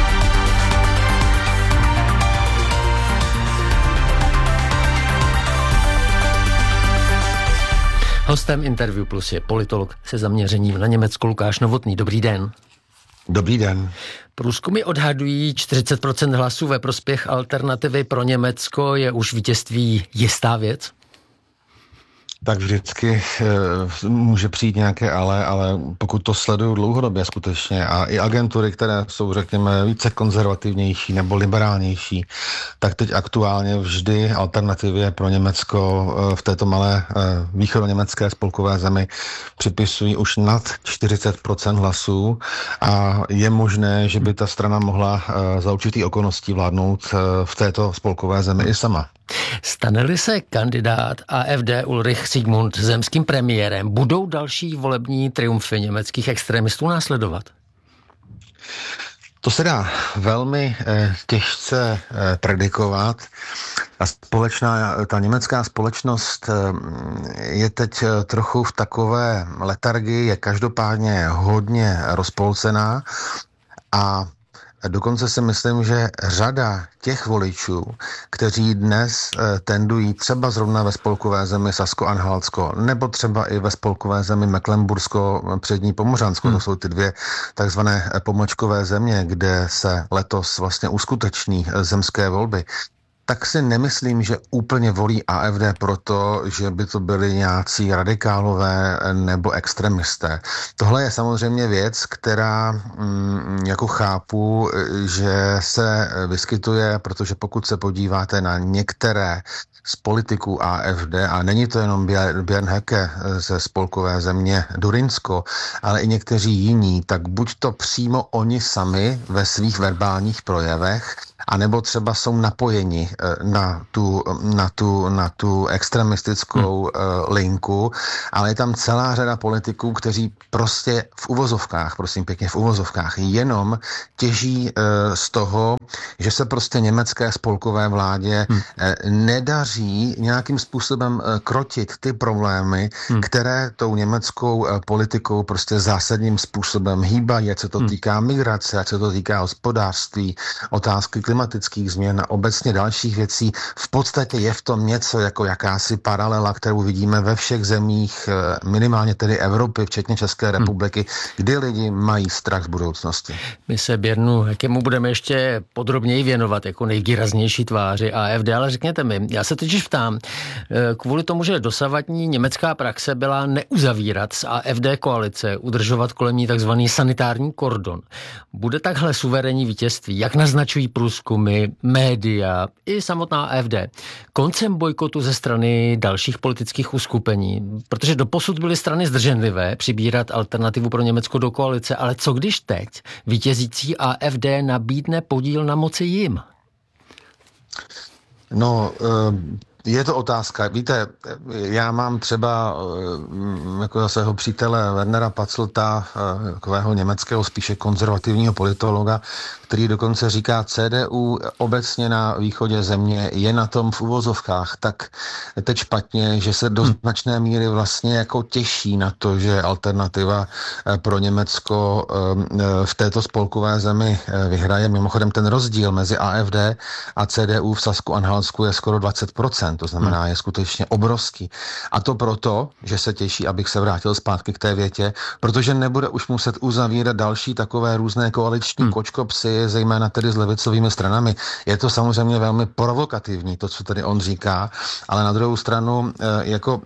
Hostem Interview Plus je politolog se zaměřením na Německo Lukáš Novotný. Dobrý den. Dobrý den. Průzkumy odhadují 40% hlasů ve prospěch alternativy pro Německo. Je už vítězství jistá věc? Tak vždycky může přijít nějaké ale pokud to sleduju dlouhodobě skutečně a i agentury, které jsou, řekněme, více konzervativnější nebo liberálnější, tak teď aktuálně vždy alternativě pro Německo v této malé východoněmecké spolkové zemi připisují už nad 40% hlasů a je možné, že by ta strana mohla za určitých okolností vládnout v této spolkové zemi i sama. Stane-li se kandidát AfD Ulrich Sigmund zemským premiérem, budou další volební triumfy německých extremistů následovat? To se dá velmi těžce predikovat. Ta německá společnost je teď trochu v takové letargii, je každopádně hodně rozpolcená a dokonce si myslím, že řada těch voličů, kteří dnes tendují třeba zrovna ve spolkové zemi Sasko-Anhaltsko, nebo třeba i ve spolkové zemi Mecklenbursko, přední Pomořansko, to jsou ty dvě takzvané pomlčkové země, kde se letos vlastně uskuteční zemské volby, tak si nemyslím, že úplně volí AfD proto, že by to byli nějací radikálové nebo extremisté. Tohle je samozřejmě věc, která jako chápu, že se vyskytuje, protože pokud se podíváte na některé z politiků AfD, a není to jenom Björn Höcke ze spolkové země Durinsko, ale i někteří jiní, tak buď to přímo oni sami ve svých verbálních projevech, anebo třeba jsou napojeni na tu extremistickou linku, ale je tam celá řada politiků, kteří prostě v uvozovkách, prosím pěkně v uvozovkách, jenom těží z toho, že se prostě německé spolkové vládě nedaří nějakým způsobem krotit ty problémy, které tou německou politikou prostě zásadním způsobem hýbají, ať se to týká migrace, ať se to týká hospodářství, otázky klimatických změn a obecně dalších věcí. V podstatě je v tom něco jako jakási paralela, kterou vidíme ve všech zemích, minimálně tedy Evropy, včetně České republiky, kdy lidi mají strach z budoucnosti. My se Björnu Höckemu budeme ještě podrobněji věnovat jako nejvýraznější tváři AfD, ale řekněte mi, já se totiž ptám, kvůli tomu, že dosavadní německá praxe byla neuzavírat z AfD koalice, udržovat kolem ní takzvaný sanitární kordon. Bude takhle suverénní vítězství, jak naznačují průzkumy, média i samotná AfD, koncem bojkotu ze strany dalších politických uskupení, protože doposud byly strany zdrženlivé přibírat alternativu pro Německo do koalice, ale co když teď vítězící AfD nabídne podíl na moci jim? No, je to otázka. Víte, já mám třeba jako svého přítele Wernera Patzlta, takového německého spíše konzervativního politologa, který dokonce říká, CDU obecně na východě země je na tom v uvozovkách tak teď špatně, že se do značné míry vlastně jako těší na to, že alternativa pro Německo v této spolkové zemi vyhraje. Mimochodem ten rozdíl mezi AfD a CDU v Sasku-Anhaltsku je skoro 20%, to znamená je skutečně obrovský. A to proto, že se těší, abych se vrátil zpátky k té větě, protože nebude už muset uzavírat další takové různé koaliční kočkopsy, zejména tedy s levicovými stranami. Je to samozřejmě velmi provokativní, to, co tady on říká, ale na druhou stranu jako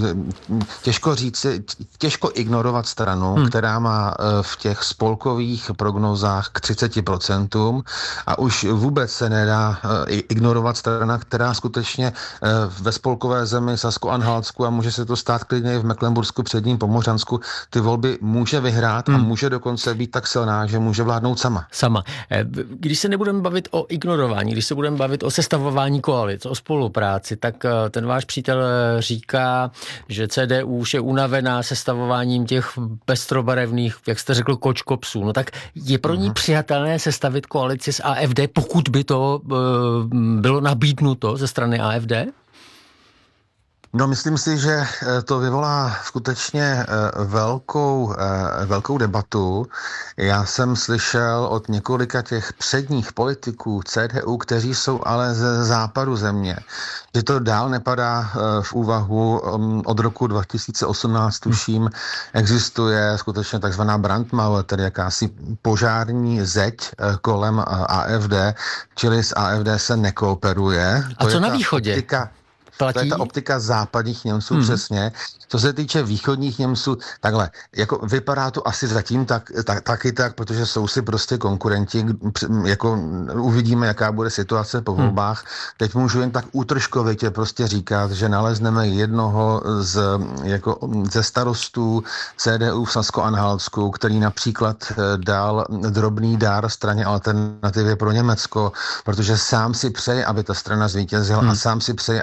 těžko ignorovat stranu, která má v těch spolkových prognózách k 30% a už vůbec se nedá ignorovat strana, která skutečně ve spolkové zemi Sasko-Anhaltsku a může se to stát klidně i v Mecklenbursku, předním Pomořansku, ty volby může vyhrát a může dokonce být tak silná, že může vládnout sama. Když se nebudeme bavit o ignorování, když se budeme bavit o sestavování koalic, o spolupráci, tak ten váš přítel říká, že CDU už je unavená sestavováním těch pestrobarevných, jak jste řekl, kočkopsů. No tak je pro ní přijatelné sestavit koalici s AfD, pokud by to bylo nabídnuto ze strany AfD? No, myslím si, že to vyvolá skutečně velkou debatu. Já jsem slyšel od několika těch předních politiků CDU, kteří jsou ale ze západu země, že to dál nepadá v úvahu. Od roku 2018, tuším, existuje skutečně takzvaná Brandmauer, tedy jakási požární zeď kolem AfD, čili s AfD se nekooperuje. A co na východě? To je ta optika západních Němců přesně. Co se týče východních Němců, takhle, jako vypadá to asi zatím taky tak, protože jsou si prostě konkurenti, jako uvidíme, jaká bude situace po volbách. Teď můžu jen tak útržkovitě prostě říkat, že nalezneme jednoho ze starostů CDU v Sasko-Anhaltsku, který například dal drobný dár straně Alternativy pro Německo, protože sám si přeje, aby ta strana zvítězila a sám si přeje, aby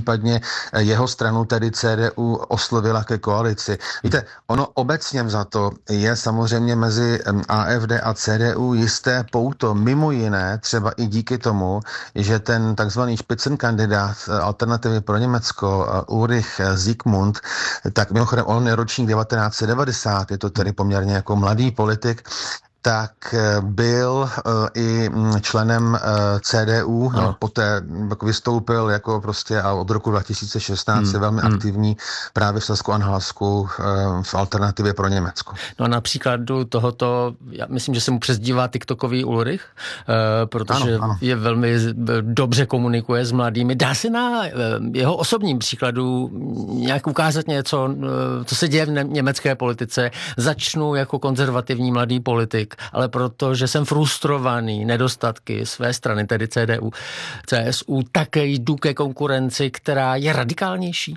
případně jeho stranu, tedy CDU, oslovila ke koalici. Víte, ono obecně vzato je samozřejmě mezi AfD a CDU jisté pouto, mimo jiné třeba i díky tomu, že ten takzvaný Spitzenkandidát Alternativy pro Německo Ulrich Zikmund, tak mimochodem on je ročník 1990, je to tedy poměrně jako mladý politik, tak byl i členem CDU, poté vystoupil jako prostě a od roku 2016 je velmi aktivní právě v Sasku-Anhaltsku v Alternativě pro Německo. No a například tohoto, já myslím, že se mu přezdívá TikTokový Ulrich, protože ano. Je velmi dobře komunikuje s mladými. Dá se na jeho osobním příkladu nějak ukázat něco, co se děje v německé politice? Začnu jako konzervativní mladý politik, ale protože jsem frustrovaný nedostatky své strany, tedy CDU, CSU, také jdu ke konkurenci, která je radikálnější?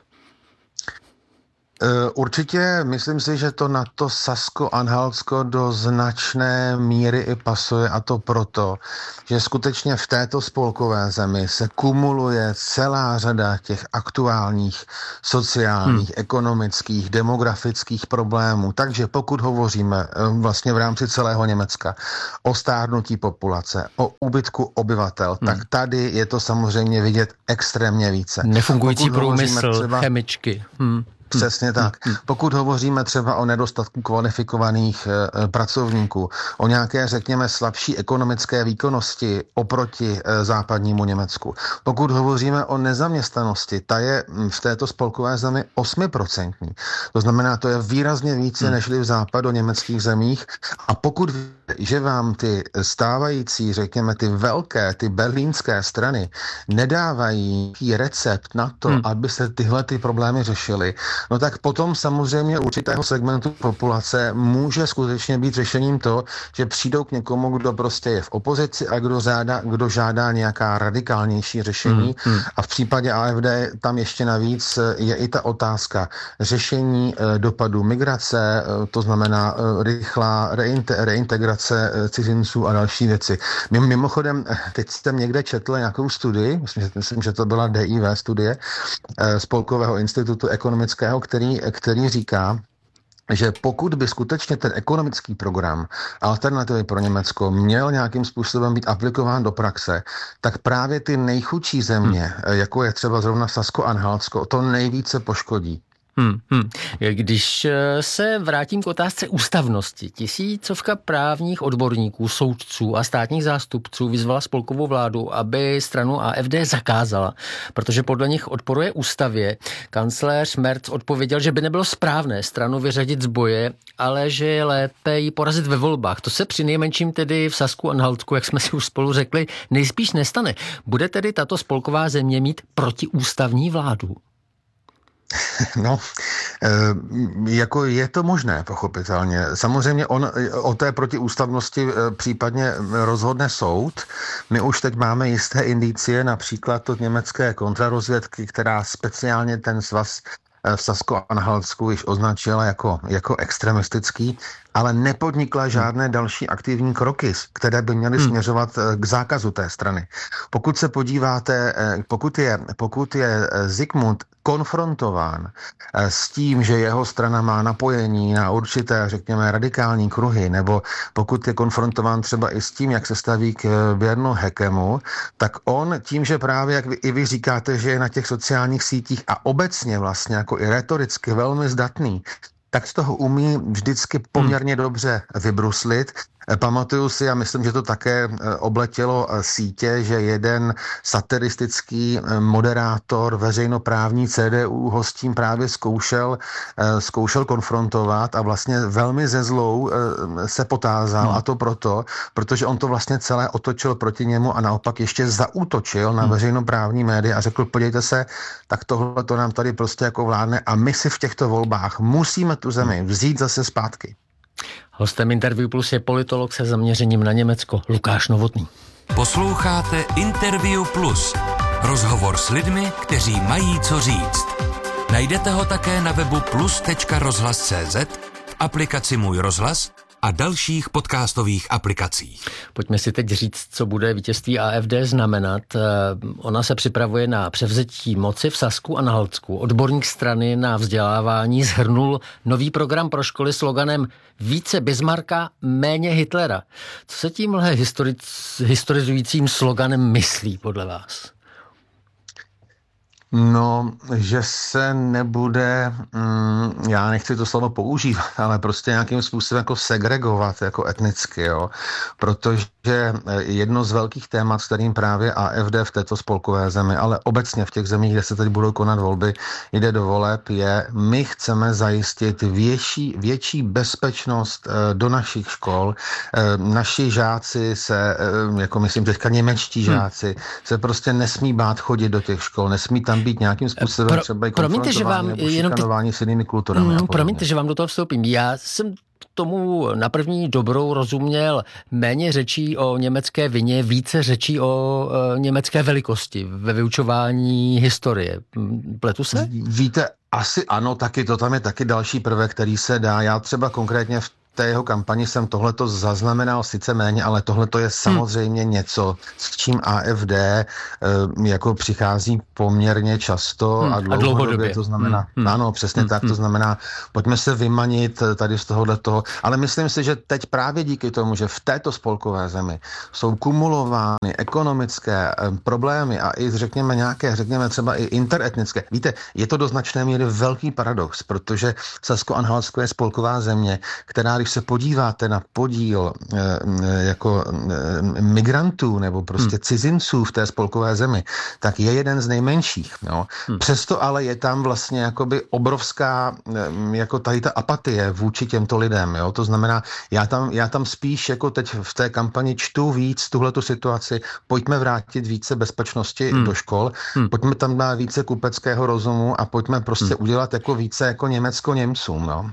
Určitě myslím si, že to na to Sasko-Anhaltsko do značné míry i pasuje, a to proto, že skutečně v této spolkové zemi se kumuluje celá řada těch aktuálních sociálních, ekonomických, demografických problémů. Takže pokud hovoříme vlastně v rámci celého Německa o stárnutí populace, o úbytku obyvatel, tak tady je to samozřejmě vidět extrémně více. Nefungující průmysl, chemičky. Přesně tak. Pokud hovoříme třeba o nedostatku kvalifikovaných pracovníků, o nějaké, řekněme, slabší ekonomické výkonnosti oproti západnímu Německu, pokud hovoříme o nezaměstnanosti, ta je v této spolkové zemi 8%. To znamená, to je výrazně více než v západoněmeckých zemích. A pokud že vám ty stávající, řekněme, ty velké, ty berlínské strany nedávají recept na to, aby se tyhle ty problémy řešily, no tak potom samozřejmě určitého segmentu populace může skutečně být řešením to, že přijdou k někomu, kdo prostě je v opozici a kdo žádá nějaká radikálnější řešení. A v případě AfD tam ještě navíc je i ta otázka řešení dopadu migrace, to znamená rychlá reintegrace cizinců a další věci. Mimochodem, teď jsem někde četl nějakou studii, myslím, že to byla DIV studie Spolkového institutu ekonomického, který říká, že pokud by skutečně ten ekonomický program Alternativy pro Německo měl nějakým způsobem být aplikován do praxe, tak právě ty nejchudší země, jako je třeba zrovna Sasko-Anhaltsko, to nejvíce poškodí. Když se vrátím k otázce ústavnosti, tisícovka právních odborníků, soudců a státních zástupců vyzvala spolkovou vládu, aby stranu AfD zakázala, protože podle nich odporuje ústavě. Kancléř Merz odpověděl, že by nebylo správné stranu vyřadit z boje, ale že je lépe ji porazit ve volbách. To se přinejmenším tedy v Sasku-Anhaltsku, jak jsme si už spolu řekli, nejspíš nestane. Bude tedy tato spolková země mít protiústavní vládu? No, jako je to možné, pochopitelně. Samozřejmě o té protiústavnosti případně rozhodne soud. My už teď máme jisté indicie, například od německé kontrarozvědky, která speciálně ten svaz v Sasko-Anhaltsku již označila jako extremistický, ale nepodnikla žádné další aktivní kroky, které by měly směřovat k zákazu té strany. Pokud se podíváte, pokud je Zikmund konfrontován s tím, že jeho strana má napojení na určité, řekněme, radikální kruhy, nebo pokud je konfrontován třeba i s tím, jak se staví k Björnu Höckemu, tak on tím, že právě, jak i vy říkáte, že je na těch sociálních sítích a obecně vlastně jako i retoricky velmi zdatný, tak z toho umí vždycky poměrně dobře vybruslit. Pamatuju si, a myslím, že to také obletělo sítě, že jeden satiristický moderátor veřejnoprávní CDU ho s tím právě zkoušel konfrontovat a vlastně velmi ze zlou se potázal, a to protože on to vlastně celé otočil proti němu a naopak ještě zaútočil na veřejnoprávní média a řekl, podívejte se, tak tohle to nám tady prostě jako vládne a my si v těchto volbách musíme tu zemi vzít zase zpátky. Hostem Interview Plus je politolog se zaměřením na Německo Lukáš Novotný. Posloucháte Interview Plus. Rozhovor s lidmi, kteří mají co říct. Najdete ho také na webu plus.rozhlas.cz, v aplikaci Můj rozhlas a dalších podcastových aplikacích. Pojďme si teď říct, co bude vítězství AfD znamenat. Ona se připravuje na převzetí moci v Sasku a Anhaltsku. Odborník strany na vzdělávání shrnul nový program pro školy sloganem více Bismarcka, méně Hitlera. Co se tímhle historizujícím sloganem myslí podle vás? No, že se nebude, já nechci to slovo používat, ale prostě nějakým způsobem jako segregovat jako etnicky, jo, protože jedno z velkých témat, s kterým právě AfD v této spolkové zemi, ale obecně v těch zemích, kde se teď budou konat volby, jde do voleb, je, my chceme zajistit větší bezpečnost do našich škol. Naši žáci se, jako myslím teďka němečtí žáci, se prostě nesmí bát chodit do těch škol, nesmí tam být nějakým způsobem třeba i konfrontování nebo šikanování s jinými kulturami. Promiňte, že vám do toho vstoupím. Já jsem tomu na první dobrou rozuměl méně řečí o německé vině, více řečí o německé velikosti ve vyučování historie. Pletu se? Víte, asi ano, taky to tam je taky další prvek, který se dá. Já třeba konkrétně v té jeho kampani jsem tohleto zaznamenal sice méně, ale tohleto je samozřejmě něco, s čím AfD jako přichází poměrně často a dlouhodobě. To znamená, ano, přesně tak, to znamená, pojďme se vymanit tady z tohoto, ale myslím si, že teď právě díky tomu, že v této spolkové zemi jsou kumulovány ekonomické problémy a i řekněme třeba i interetnické. Víte, je to do značné míry velký paradox, protože Sasko-Anhaltsko je spolková země, která, když se podíváte na podíl jako migrantů nebo prostě cizinců v té spolkové zemi, tak je jeden z nejmenších. No. Přesto ale je tam vlastně jakoby obrovská jako tady ta apatie vůči těmto lidem. Jo. To znamená, já tam spíš jako teď v té kampani čtu víc tuhletu situaci, pojďme vrátit více bezpečnosti do škol, pojďme tam dát více kupeckého rozumu a pojďme prostě udělat jako více jako Německo Němcům. No.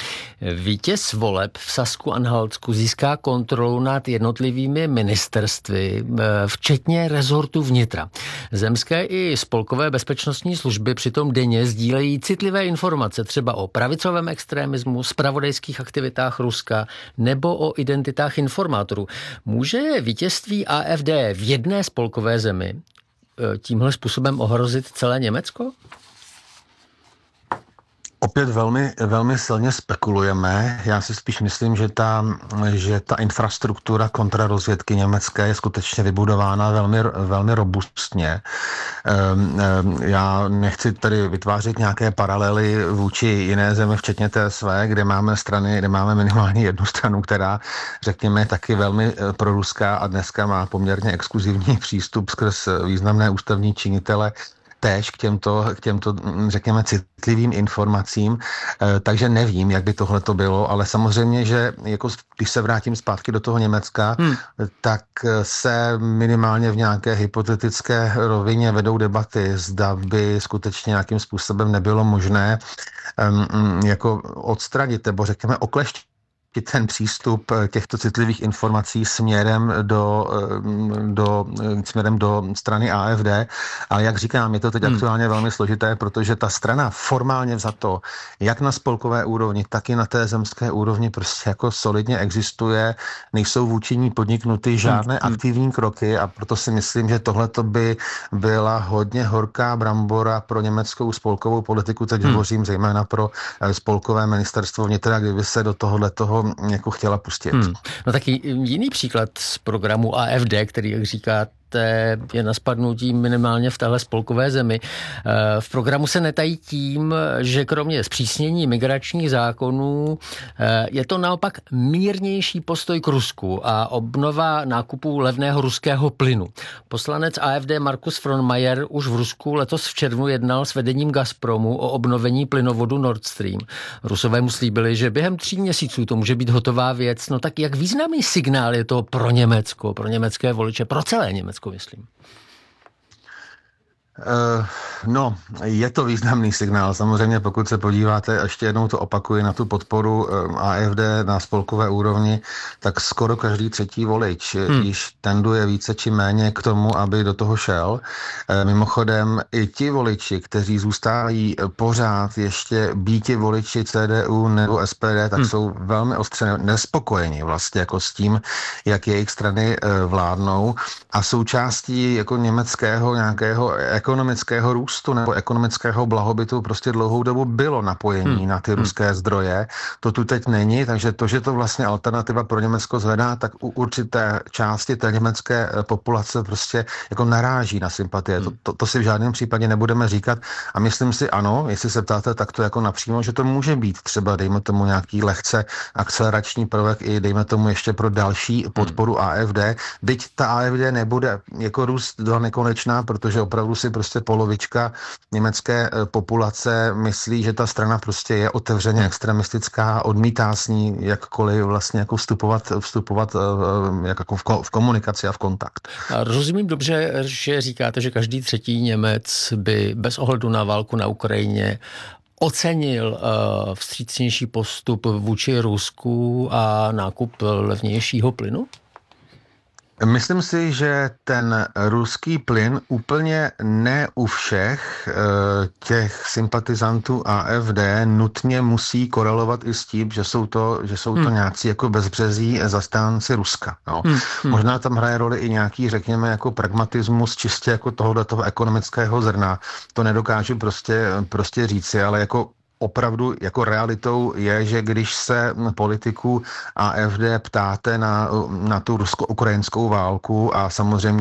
Vítěz voleb v Sasku-Anhaltsku získá kontrolu nad jednotlivými ministerstvy, včetně rezortu vnitra. Zemské i spolkové bezpečnostní služby přitom denně sdílejí citlivé informace třeba o pravicovém extremismu, zpravodajských aktivitách Ruska nebo o identitách informátorů. Může vítězství AfD v jedné spolkové zemi tímhle způsobem ohrozit celé Německo? Opět velmi silně spekulujeme. Já si spíš myslím, že ta infrastruktura kontrarozvědky německé je skutečně vybudována velmi robustně. Já nechci tady vytvářet nějaké paralely vůči jiné zemi, včetně TSV, kde máme minimálně jednu stranu, která, řekněme, taky velmi proruská a dneska má poměrně exkluzivní přístup skrz významné ústavní činitele též k těmto, řekněme, citlivým informacím, takže nevím, jak by tohle to bylo, ale samozřejmě, že jako když se vrátím zpátky do toho Německa, tak se minimálně v nějaké hypotetické rovině vedou debaty, zda by skutečně nějakým způsobem nebylo možné jako odstranit, nebo řekněme okleštit ten přístup těchto citlivých informací směrem do strany AfD. Ale jak říkám, je to teď aktuálně velmi složité, protože ta strana formálně vzato, jak na spolkové úrovni, tak i na té zemské úrovni prostě jako solidně existuje, nejsou vůči ní podniknuty žádné aktivní kroky a proto si myslím, že tohleto by byla hodně horká brambora pro německou spolkovou politiku, teď hovořím zejména pro spolkové ministerstvo vnitra, kdyby se do tohoto jako chtěla pustit. No taky jiný příklad z programu AfD, který, jak říkáte, je na spadnutí minimálně v téhle spolkové zemi. V programu se netají tím, že kromě zpřísnění migračních zákonů je to naopak mírnější postoj k Rusku a obnova nákupů levného ruského plynu. Poslanec AfD Markus Frohnmayer už v Rusku letos v červnu jednal s vedením Gazpromu o obnovení plynovodu Nord Stream. Rusové mu slíbili, že během 3 měsíců to může být hotová věc. No tak jak významný signál je to pro Německo, pro německé voliče, pro celé Německo, myslím? No, je to významný signál. Samozřejmě, pokud se podíváte, ještě jednou to opakuji, na tu podporu AfD na spolkové úrovni, tak skoro každý třetí volič již tenduje více či méně k tomu, aby do toho šel. Mimochodem, i ti voliči, kteří zůstávají pořád ještě býti voliči CDU nebo SPD, tak jsou velmi ostře nespokojeni vlastně jako s tím, jak jejich strany vládnou a součástí jako německého nějakého ekonomického růstu nebo ekonomického blahobytu prostě dlouhou dobu bylo napojení na ty ruské zdroje. To tu teď není, takže to, že to vlastně alternativa pro Německo zvedá, tak u určité části té německé populace prostě jako naráží na sympatie. To si v žádném případě nebudeme říkat a myslím si ano, jestli se ptáte takto jako napřímo, že to může být třeba, dejme tomu nějaký lehce akcelerační prvek i dejme tomu ještě pro další podporu AfD. Byť ta AfD nebude jako růst do nekonečná, protože opravdu si prostě polovička německé populace myslí, že ta strana prostě je otevřeně extremistická, odmítá s ní jakkoliv vlastně jako vstupovat jako v komunikaci a v kontakt. A rozumím dobře, že říkáte, že každý třetí Němec by bez ohledu na válku na Ukrajině ocenil vstřícnější postup vůči Rusku a nákup levnějšího plynu? Myslím si, že ten ruský plyn úplně ne u všech těch sympatizantů AfD nutně musí korelovat i s tím, že jsou to nějací jako bezbřezí zastánci Ruska. No. Možná tam hraje roli i nějaký, řekněme, jako pragmatismus čistě jako tohoto ekonomického zrna. To nedokážu prostě říci, ale jako opravdu jako realitou je, že když se politiků AfD ptáte na tu rusko-ukrajinskou válku a samozřejmě